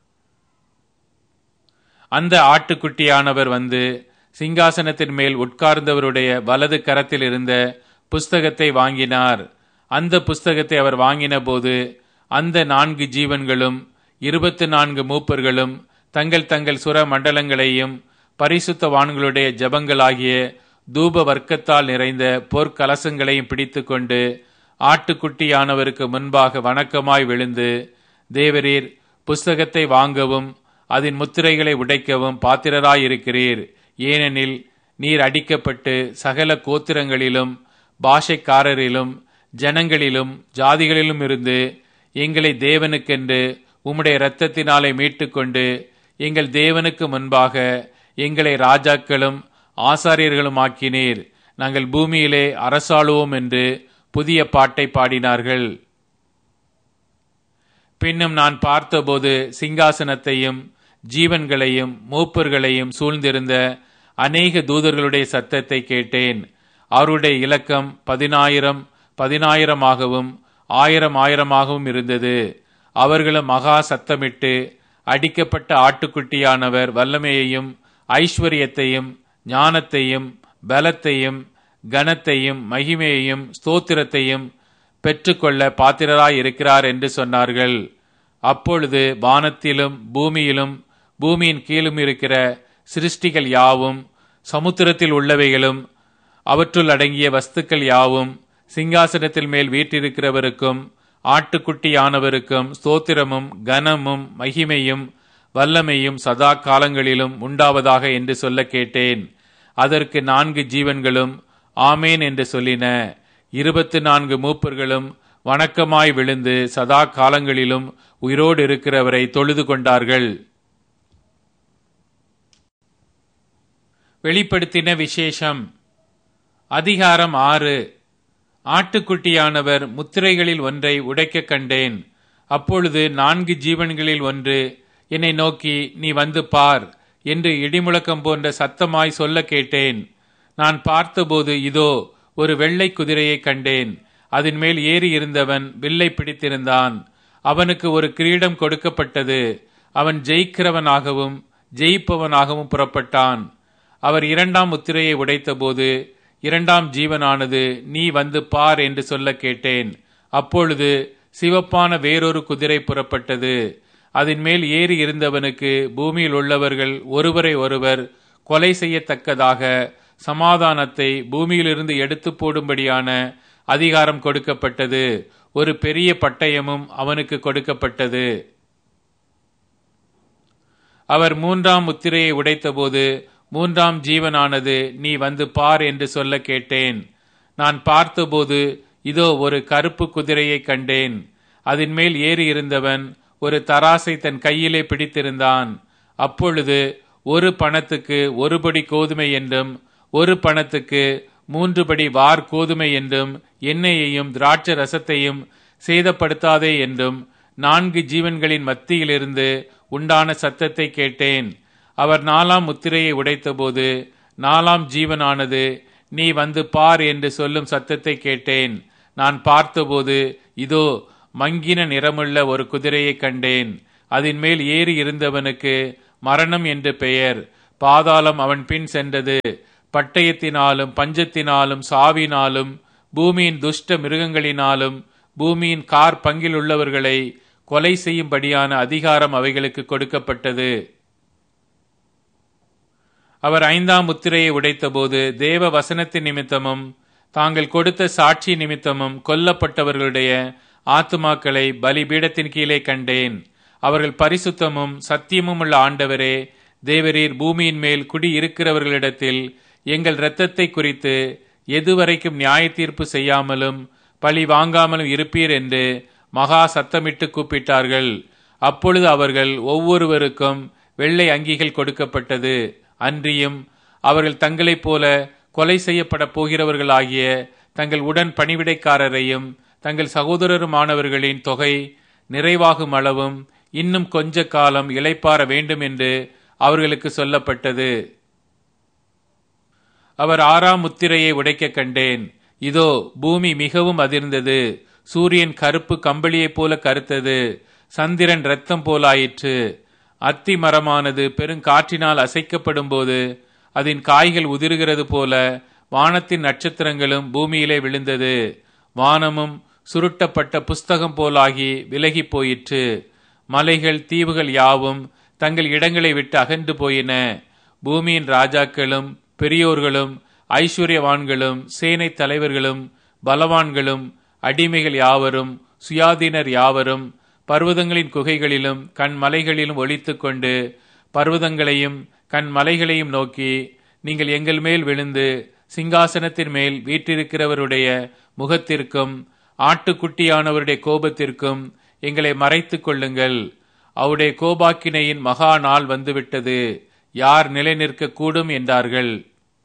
அந்த ஆட்டுக்குட்டியானவர் வந்து சிங்காசனத்தின் மேல் உட்கார்ந்தவருடைய வலது கரத்தில் இருந்த புஸ்தகத்தை வாங்கினார். அந்த புஸ்தகத்தை அவர் வாங்கின போது அந்த நான்கு ஜீவன்களும் இருபத்தி நான்கு மூப்பர்களும் தங்கள் தங்கள் சுர மண்டலங்களையும் பரிசுத்தவான்களுடைய ஜபங்களாகிய தூப வர்க்கத்தால் நிறைந்த பொற்கலசங்களையும் பிடித்து கொண்டு ஆட்டுக்குட்டியானவருக்கு முன்பாக வணக்கமாய் விழுந்து, தேவரீர் புஸ்தகத்தை வாங்கவும் அதன் முத்திரைகளை உடைக்கவும் பாத்திரராயிருக்கிறீர். ஏனெனில் நீர் அடிக்கப்பட்டு சகல கோத்திரங்களிலும் பாஷைக்காரரிலும் ஜனங்களிலும் ஜாதிகளிலும் இருந்து எங்களை தேவனுக்கென்று உம்முடைய இரத்தத்தினாலே மீட்டுக்கொண்டு எங்கள் தேவனுக்கு முன்பாக எங்களை ராஜாக்களும் ஆசாரியர்களும் ஆக்கினீர். நாங்கள் பூமியிலே அரசாளுவோம் என்று புதிய பாட்டை பாடினார்கள். பின்னும் நான் பார்த்தபோது சிங்காசனத்தையும் ஜீவன்களையும் மூப்பர்களையும் சூழ்ந்திருந்த அநேக தூதர்களுடைய சத்தத்தை கேட்டேன். அவருடைய இலக்கம் பதினாயிரம் பதினாயிரமாகவும் ஆயிரம் ஆயிரமாகவும் இருந்தது. அவர்களும் மகா சத்தமிட்டு, அடிக்கப்பட்ட ஆட்டுக்குட்டியானவர் வல்லமையையும் ஐஸ்வர்யத்தையும் ஞானத்தையும் பலத்தையும் கனத்தையும் மகிமையையும் ஸ்தோத்திரத்தையும் பெற்றுக்கொள்ள பாத்திரராய் இருக்கிறார் என்று சொன்னார்கள். அப்பொழுது வானத்திலும் பூமியிலும் பூமியின் கீழும் இருக்கிற சிருஷ்டிகள் யாவும், சமுத்திரத்தில் உள்ளவைகளும் அவற்றுள் அடங்கிய வஸ்துக்கள் யாவும் சிங்காசனத்தில் மேல் வீற்றிருக்கிறவருக்கும் ஆட்டுக்குட்டியானவருக்கும் ஸ்தோத்திரமும் கனமும் மகிமையும் வல்லமையும் சதா காலங்களிலும் உண்டாவதாக என்று சொல்ல கேட்டேன். அதற்கு நான்கு ஜீவன்களும் ஆமேன் என்று சொல்லின. இருபத்தி நான்கு மூப்பர்களும் வணக்கமாய் விழுந்து சதா காலங்களிலும் உயிரோடு இருக்கிறவரை தொழுது கொண்டார்கள். வெளிப்படுத்தின விசேஷம். அதிகாரம் ஆறு. ஆட்டுக்குட்டியானவர் முத்திரைகளில் ஒன்றை உடைக்க கண்டேன். அப்பொழுது நான்கு ஜீவன்களில் ஒன்று என்னை நோக்கி, நீ வந்து பார் என்று இடிமுழக்கம் போன்ற சத்தமாய் சொல்ல கேட்டேன். நான் பார்த்தபோது இதோ ஒரு வெள்ளை குதிரையை கண்டேன். அதன் மேல் ஏறி இருந்தவன் வில்லை பிடித்திருந்தான். அவனுக்கு ஒரு கிரீடம் கொடுக்கப்பட்டது. அவன் ஜெயிக்கிறவனாகவும் ஜெயிப்பவனாகவும் புறப்பட்டான். அவர் இரண்டாம் முத்திரையை உடைத்தபோது இரண்டாம் ஜீவனானது, நீ வந்து பார் என்று சொல்ல கேட்டேன். அப்பொழுது சிவப்பான வேறொரு குதிரை புறப்பட்டது. அதன் மேல் ஏறி இருந்தவனுக்கு பூமியில் உள்ளவர்கள் ஒருவரை ஒருவர் கொலை செய்யத்தக்கதாக சமாதானத்தை பூமியிலிருந்து எடுத்து போடும்படியான அதிகாரம் கொடுக்கப்பட்டது. ஒரு பெரிய பட்டயமும் அவனுக்கு கொடுக்கப்பட்டது. அவர் மூன்றாம் முத்திரையை உடைத்தபோது மூன்றாம் ஜீவனானது, நீ வந்து பார் என்று சொல்ல கேட்டேன். நான் பார்த்தபோது இதோ ஒரு கருப்பு குதிரையை கண்டேன். அதன் மேல் ஏறி இருந்தவன் ஒரு தராசை தன் கையிலே பிடித்திருந்தான். அப்பொழுது ஒரு பணத்துக்கு ஒரு படி கோதுமை என்றும் ஒரு பணத்துக்கு மூன்று படி வார் கோதுமை என்றும் எண்ணெயையும் திராட்சை ரசத்தையும் சேதப்படுத்தாதே என்றும் நான்கு ஜீவன்களின் மத்தியிலிருந்து உண்டான சத்தத்தை கேட்டேன். அவர் நாலாம் முத்திரையை உடைத்தபோது நாலாம் ஜீவனானது, நீ வந்து பார் என்று சொல்லும் சத்தத்தை கேட்டேன். நான் பார்த்தபோது இதோ மங்கின நிறமுள்ள ஒரு குதிரையை கண்டேன். அதன் மேல் ஏறி இருந்தவனுக்கு மரணம் என்று பெயர். பாதாளம் அவன் பின் சென்றது. பட்டயத்தினாலும் பஞ்சத்தினாலும் சாவினாலும் பூமியின் துஷ்ட மிருகங்களினாலும் பூமியின் கார் பங்கில் உள்ளவர்களை கொலை செய்யும்படியான அதிகாரம் அவைகளுக்கு கொடுக்கப்பட்டது. அவர் ஐந்தாம் முத்திரையை உடைத்தபோது தேவ வசனத்தின் நிமித்தமும் தாங்கள் கொடுத்த சாட்சி நிமித்தமும் கொல்லப்பட்டவர்களுடைய ஆத்துமாக்களை பலிபீடத்தின் கீழே கண்டேன். அவர்கள் பரிசுத்தமும் சத்தியமும் உள்ள ஆண்டவரே, தேவரீர் பூமியின் மேல் குடி இருக்கிறவர்களிடத்தில் எங்கள் இரத்தத்தை குறித்து எதுவரைக்கும் நியாய தீர்ப்பு செய்யாமலும் பழி வாங்காமலும் இருப்பீர் என்று மகா சத்தமிட்டு கூப்பிட்டார்கள். அப்பொழுது அவர்கள் ஒவ்வொருவருக்கும் வெள்ளை அங்கிகள் கொடுக்கப்பட்டது. அன்றியும் அவர்கள் தங்களைப் போல கொலை செய்யப்பட போகிறவர்களாகிய தங்கள் உடன் பணிவிடைக்காரரையும் தங்கள் சகோதரருமானவர்களின் தொகை நிறைவாகும் அளவும் இன்னும் கொஞ்ச காலம் இளைப்பாற வேண்டும் என்று அவர்களுக்கு சொல்லப்பட்டது. அவர் ஆறாம் முத்திரையை உடைக்க கண்டேன். இதோ பூமி மிகவும் அதிர்ந்தது. சூரியன் கருப்பு கம்பளியைப் போல கருத்தது. சந்திரன் இரத்தம் போலாயிற்று. அத்தி மரமானது பெருங்காற்றினால் அசைக்கப்படும் போது அதன் காய்கள் உதிர்கிறது போல வானத்தின் நட்சத்திரங்களும் பூமியிலே விழுந்தது. வானமும் சுருட்டப்பட்ட புஸ்தகம் போலாகி விலகி போயிற்று. மலைகள் தீவுகள் யாவும் தங்கள் இடங்களை விட்டு அகன்று போயின. பூமியின் ராஜாக்களும் பெரியோர்களும் ஐஸ்வர்யவான்களும் சேனை தலைவர்களும் பலவான்களும் அடிமைகள் யாவரும் சுயாதீனர் யாவரும் பர்வதங்களின் குகைகளிலும் கண் மலைகளிலும் ஒளித்து கொண்டு பர்வதங்களையும் கண் மலைகளையும் நோக்கி, நீங்கள் எங்கள் மேல் விழுந்து சிங்காசனத்தின் மேல் வீற்றிருக்கிறவருடைய முகத்திற்கும் ஆட்டுக்குட்டியானவருடைய கோபத்திற்கும் எங்களை மறைத்துக் கொள்ளுங்கள். அவருடைய கோபாக்கினையின் மகா நாள் வந்துவிட்டது. யார் நிலை நிற்க கூடும் என்றார்கள்.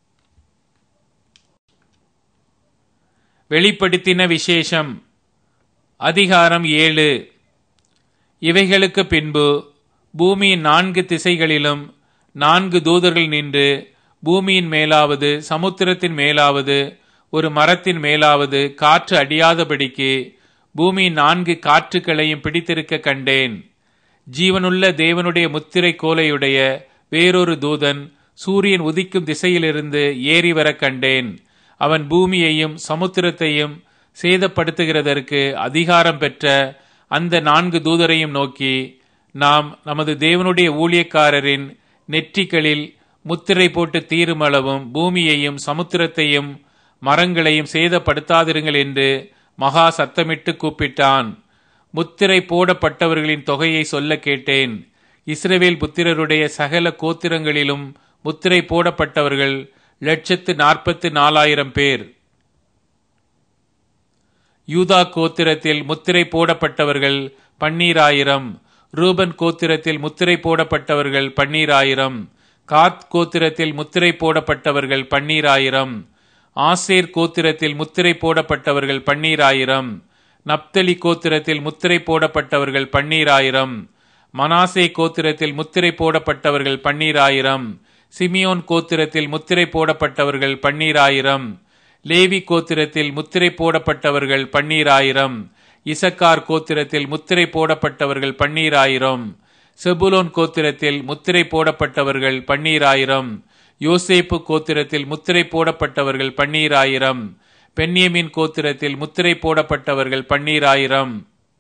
வெளிப்படுத்தின விசேஷம் அதிகாரம் ஏழு. இவைகளுக்கு பின்பு பூமியின் நான்கு திசைகளிலும் நான்கு தூதர்கள் நின்று பூமியின் மேலாவது சமுத்திரத்தின் மேலாவது ஒரு மரத்தின் மேலாவது காற்று அடியாதபடிக்கு பூமியின் நான்கு காற்றுக்களையும் பிடித்திருக்க கண்டேன். ஜீவனுள்ள தேவனுடைய முத்திரை கோலையுடைய வேறொரு தூதன் சூரியன் உதிக்கும் திசையிலிருந்து ஏறி வர கண்டேன். அவன் பூமியையும் சமுத்திரத்தையும் சேதப்படுத்துகிறதற்கு அதிகாரம் பெற்ற அந்த நான்கு தூதரையும் நோக்கி, நாம் நமது தேவனுடைய ஊழியக்காரரின் நெற்றிகளில் முத்திரை போட்டு தீருமளவும் பூமியையும் சமுத்திரத்தையும் மரங்களையும் சேதப்படுத்தாதிருங்கள் என்று மகா சத்தமிட்டு கூப்பிட்டான். முத்திரை போடப்பட்டவர்களின் தொகையை சொல்ல கேட்டேன். இஸ்ரவேல் புத்திரருடைய சகல கோத்திரங்களிலும் முத்திரை போடப்பட்டவர்கள் லட்சத்து நாற்பத்து நாலாயிரம் பேர். யூதா கோத்திரத்தில் முத்திரை போடப்பட்டவர்கள் பன்னீராயிரம். ரூபன் கோத்திரத்தில் முத்திரை போடப்பட்டவர்கள் பன்னீராயிரம். காத் கோத்திரத்தில் முத்திரை போடப்பட்டவர்கள் பன்னீராயிரம். ஆசேர் கோத்திரத்தில் முத்திரை போடப்பட்டவர்கள் பன்னீராயிரம். நப்தலி கோத்திரத்தில் முத்திரை போடப்பட்டவர்கள் பன்னீராயிரம். மனாசே கோத்திரத்தில் முத்திரை போடப்பட்டவர்கள் பன்னீராயிரம். சிமியோன் கோத்திரத்தில் முத்திரை போடப்பட்டவர்கள் பன்னீராயிரம். லேவி கோத்திரத்தில் முத்திரை போடப்பட்டவர்கள் பன்னீராயிரம். இசக்கார் கோத்திரத்தில் முத்திரை போடப்பட்டவர்கள் பன்னீராயிரம். செபுலோன் கோத்திரத்தில் முத்திரை போடப்பட்டவர்கள் பன்னீராயிரம். யோசேப்பு கோத்திரத்தில் முத்திரை போடப்பட்டவர்கள் பன்னீராயிரம். பென்யமின் கோத்திரத்தில் முத்திரை போடப்பட்டவர்கள் பன்னீராயிரம்.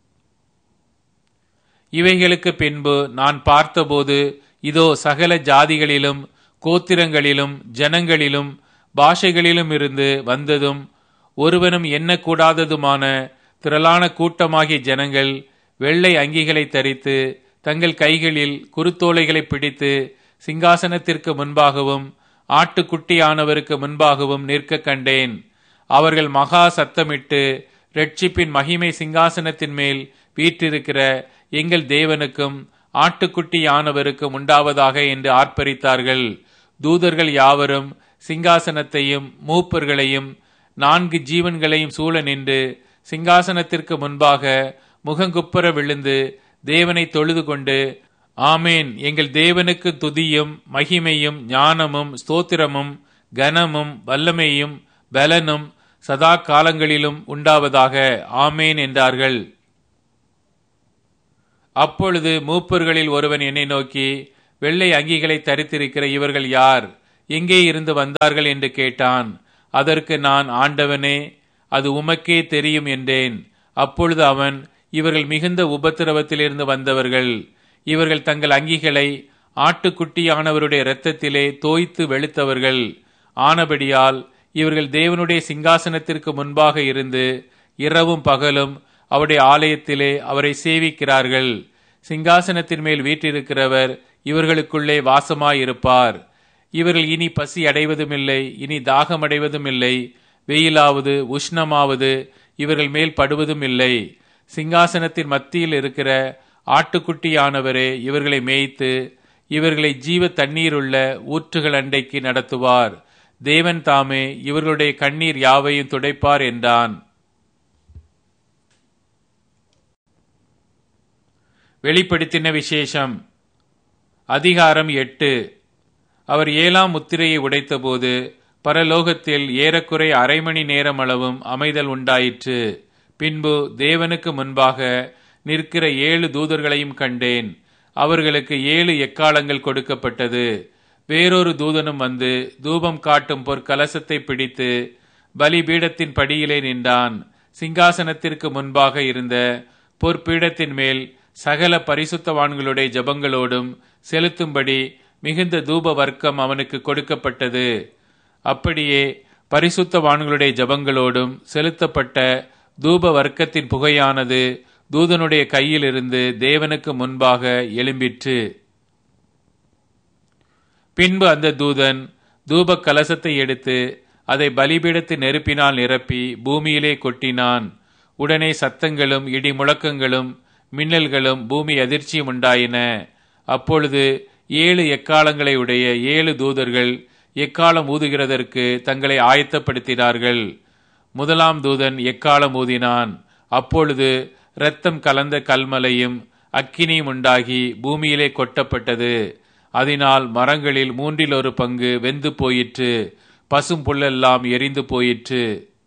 இவைகளுக்கு பின்பு நான் பார்த்தபோது, இதோ சகல ஜாதிகளிலும் கோத்திரங்களிலும் ஜனங்களிலும் பாஷைகளிலும் இருந்து வந்ததும் ஒருவனும் எண்ணக்கூடாததுமான திரளான கூட்டமாகிய ஜனங்கள் வெள்ளை அங்கிகளை தரித்து தங்கள் கைகளில் குருத்தோலைகளை பிடித்து சிங்காசனத்திற்கு முன்பாகவும் ஆட்டுக்குட்டியானவருக்கு முன்பாகவும் நிற்க கண்டேன். அவர்கள் மகா சத்தமிட்டு, இரட்சிப்பின் மகிமை சிங்காசனத்தின் மேல் வீற்றிருக்கிற எங்கள் தேவனுக்கும் ஆட்டுக்குட்டியானவருக்கும் உண்டாவதாக என்று ஆர்ப்பரித்தார்கள். தூதர்கள் யாவரும் சிங்காசனத்தையும் மூப்பர்களையும் நான்கு ஜீவன்களையும் சூழ நின்று சிங்காசனத்திற்கு முன்பாக முகங்குப்புற விழுந்து தேவனை தொழுது கொண்டு, ஆமேன், எங்கள் தேவனுக்கு துதியும் மகிமையும் ஞானமும் ஸ்தோத்திரமும் கனமும் வல்லமையும் பலனும் சதா காலங்களிலும் உண்டாவதாக, ஆமேன் என்றார்கள். அப்பொழுது மூப்பர்களில் ஒருவன் என்னை நோக்கி, வெள்ளை அங்கிகளை தரித்திருக்கிற இவர்கள் யார்? எங்கே இருந்து வந்தார்கள் என்று கேட்டான். அதற்கு நான், ஆண்டவனே, அது உமக்கே தெரியும் என்றேன். அப்பொழுது அவன், இவர்கள் மிகுந்த உபத்திரவத்திலிருந்து வந்தவர்கள். இவர்கள் தங்கள் அங்கிகளை ஆட்டுக்குட்டியானவருடைய இரத்தத்திலே தோய்த்து வெளுத்தவர்கள் ஆனபடியால் இவர்கள் தேவனுடைய சிங்காசனத்திற்கு முன்பாக இருந்து இரவும் பகலும் அவருடைய ஆலயத்திலே அவரை சேவிக்கிறார்கள். சிங்காசனத்தின் மேல் வீற்றிருக்கிறவர் இவர்களுக்குள்ளே வாசமாயிருப்பார். இவர்கள் இனி பசி அடைவதுமில்லை, இனி தாகம் அடைவதுமில்லை. வெயிலாவது உஷ்ணமாவது இவர்கள் மேல் படுவதும் இல்லை. சிங்காசனத்தின் மத்தியில் இருக்கிற ஆட்டுக்குட்டியானவரே இவர்களை மேய்த்து இவர்களை ஜீவ தண்ணீருள்ள ஊற்றுகள் அண்டைக்கு நடத்துவார். தேவன் தாமே இவர்களுடைய கண்ணீர் யாவையும் துடைப்பார் என்றான். வெளிப்படுத்தின விசேஷம். அதிகாரம் எட்டு. அவர் ஏழாம் முத்திரையை உடைத்தபோது பரலோகத்தில் ஏறக்குறை அரை மணி நேரம் அளவும் அமைதல் உண்டாயிற்று. பின்பு தேவனுக்கு முன்பாக நிற்கிற ஏழு தூதர்களையும் கண்டேன். அவர்களுக்கு ஏழு எக்காலங்கள் கொடுக்கப்பட்டது. வேறொரு தூதனும் வந்து தூபம் காட்டும் பொற்கலசத்தை பிடித்து பலிபீடத்தின் படியிலே நின்றான். சிங்காசனத்திற்கு முன்பாக இருந்த பொற்பீடத்தின் மேல் சகல பரிசுத்தவான்களுடைய ஜபங்களோடும் செலுத்தும்படி மிகுந்த தூப வர்க்கம் அவனுக்கு கொடுக்கப்பட்டது. அப்படியே பரிசுத்தவான்களுடைய ஜபங்களோடும் செலுத்தப்பட்ட தூப வர்க்கத்தின் புகையானது தூதனுடைய கையிலிருந்து தேவனுக்கு முன்பாக எழும்பிற்று. பின்பு அந்த தூதன் தூப கலசத்தை எடுத்து அதை பலிபீடத்தின் நெருப்பினால் நிரப்பி பூமியிலே கொட்டினான். உடனே சத்தங்களும் இடி முழக்கங்களும் மின்னல்களும் பூமி அதிர்ச்சியும் உண்டாயின. அப்பொழுது ஏழு எக்காலங்களை உடைய ஏழு தூதர்கள் எக்காலம் ஊதுகிறதற்கு தங்களை ஆயத்தப்படுத்தினார்கள். முதலாம் தூதன் எக்காலம் ஊதினான். அப்பொழுது இரத்தம் கலந்த கல்மலையும் அக்கினியும் உண்டாகி பூமியிலே கொட்டப்பட்டது. அதனால் மரங்களில் மூன்றில் ஒரு பங்கு வெந்து போயிற்று, பசும் புல்லெல்லாம் எரிந்து போயிற்று.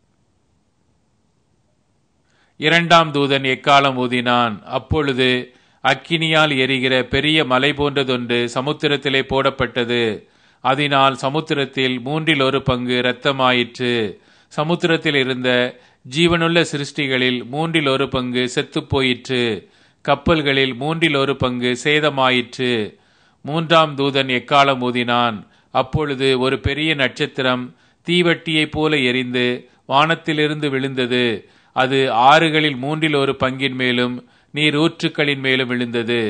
இரண்டாம் தூதன் எக்காலம் ஊதினான். அப்பொழுது அக்கினியால் எரிகிற பெரிய மலை போன்றதொன்று சமுத்திரத்திலே போடப்பட்டது. அதனால் சமுத்திரத்தில் மூன்றில் ஒரு பங்கு இரத்தமாயிற்று. சமுத்திரத்தில் இருந்த ஜீவனுள்ள சிருஷ்டிகளில் மூன்றில் ஒரு பங்கு செத்து போயிற்று. கப்பல்களில் மூன்றில் ஒரு பங்கு சேதமாயிற்று. மூன்றாம் தூதன் எக்காலம் ஊதினான். அப்பொழுது ஒரு பெரிய நட்சத்திரம் தீவட்டியைப் போல எரிந்து வானத்திலிருந்து விழுந்தது. அது ஆறுகளில் மூன்றில் ஒரு பங்கின் மேலும் நீர் ஊற்றுக்களின் மேலும் விழுந்தது.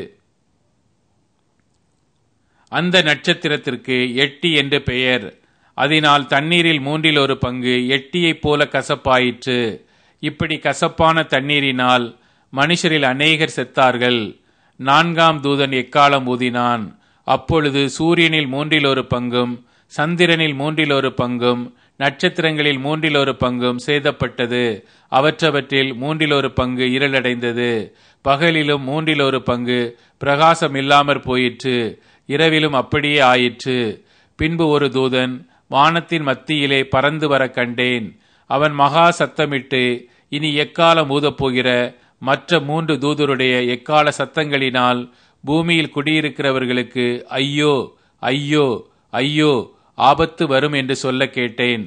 அந்த நட்சத்திரத்திற்கு எட்டி என்று பெயர். அதனால் தண்ணீரில் மூன்றில் ஒரு பங்கு எட்டியைப் போல கசப்பாயிற்று. இப்படி கசப்பான தண்ணீரினால் மனுஷரில் அநேகர் செத்தார்கள். நான்காம் தூதன் எக்காலம் ஊதினான். அப்பொழுது சூரியனில் மூன்றில் ஒரு பங்கும் சந்திரனில் மூன்றில் ஒரு பங்கும் நட்சத்திரங்களில் மூன்றில் ஒரு பங்கும் சேதப்பட்டது. அவற்றவற்றில் மூன்றில் ஒரு பங்கு இருளடைந்தது. பகலிலும் மூன்றில் ஒரு பங்கு பிரகாசம் இல்லாமற் போயிற்று. இரவிலும் அப்படியே ஆயிற்று. பின்பு ஒரு தூதன் வானத்தின் மத்தியிலே பறந்து வர கண்டேன். அவன் மகா சத்தமிட்டு, இனி எக்காலம் ஊதப்போகிற மற்ற மூன்று தூதருடைய எக்கால சத்தங்களினால் பூமியில் குடியிருக்கிறவர்களுக்கு ஐயோ ஐயோ ஐயோ ஆபத்து வரும் என்று சொல்ல கேட்டேன்.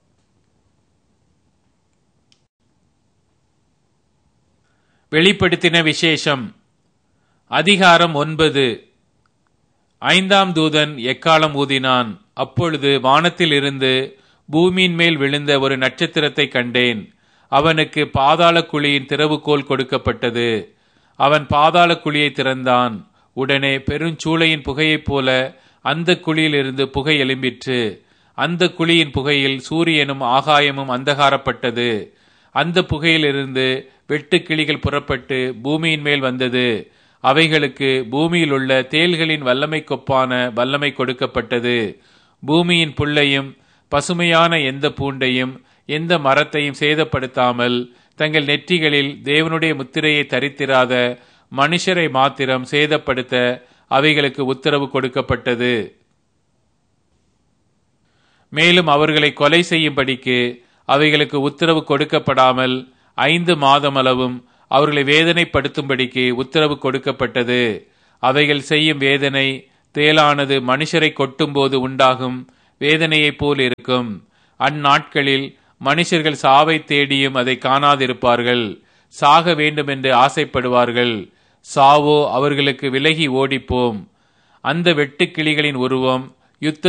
வெளிப்படுத்தின விசேஷம். அதிகாரம் ஒன்பது. ஐந்தாம் தூதன் எக்காலம் ஊதினான். அப்பொழுது வானத்தில் இருந்து பூமியின் மேல் விழுந்த ஒரு நட்சத்திரத்தை கண்டேன். அவனுக்கு பாதாள குழியின் திறவுகோல் கொடுக்கப்பட்டது. அவன் பாதாள குழியை திறந்தான். உடனே பெருஞ்சூளையின் புகையைப் போல அந்த குழியிலிருந்து புகை எழும்பிற்று. அந்த குழியின் புகையில் சூரியனும் ஆகாயமும் அந்தகாரப்பட்டது. அந்த புகையிலிருந்து வெட்டுக்கிளிகள் புறப்பட்டு பூமியின் மேல் வந்தது. அவைகளுக்கு பூமியில் உள்ள தேள்களின் வல்லமை கொப்பான வல்லமை கொடுக்கப்பட்டது. பூமியின் புல்லையும் பசுமையான எந்த பூண்டையும் எந்த மரத்தையும் சேதப்படுத்தாமல் தங்கள் நெற்றிகளில் தேவனுடைய முத்திரையை தரித்திராத மனுஷரை மாத்திரம் சேதப்படுத்த அவைகளுக்கு உத்தரவு கொடுக்கப்பட்டது. மேலும் அவர்களை கொலை செய்யும்படிக்கு அவைகளுக்கு உத்தரவு கொடுக்கப்படாமல் ஐந்து மாதம் அளவும் அவர்களை வேதனைப்படுத்தும்படிக்கு உத்தரவு கொடுக்கப்பட்டது. அவைகள் செய்யும் வேதனை தேளானது மனுஷரை கொட்டும்போது உண்டாகும் வேதனையைப் போல் இருக்கும். அந்நாட்களில் மனுஷர்கள் சாவை தேடியும் அதை காணாதிருப்பார்கள். சாக வேண்டுமென்று ஆசைப்படுவார்கள். சாவோ அவர்களுக்கு விலகி ஓடிப்போம். அந்த வெட்டுக்கிளிகளின் உருவம் யுத்த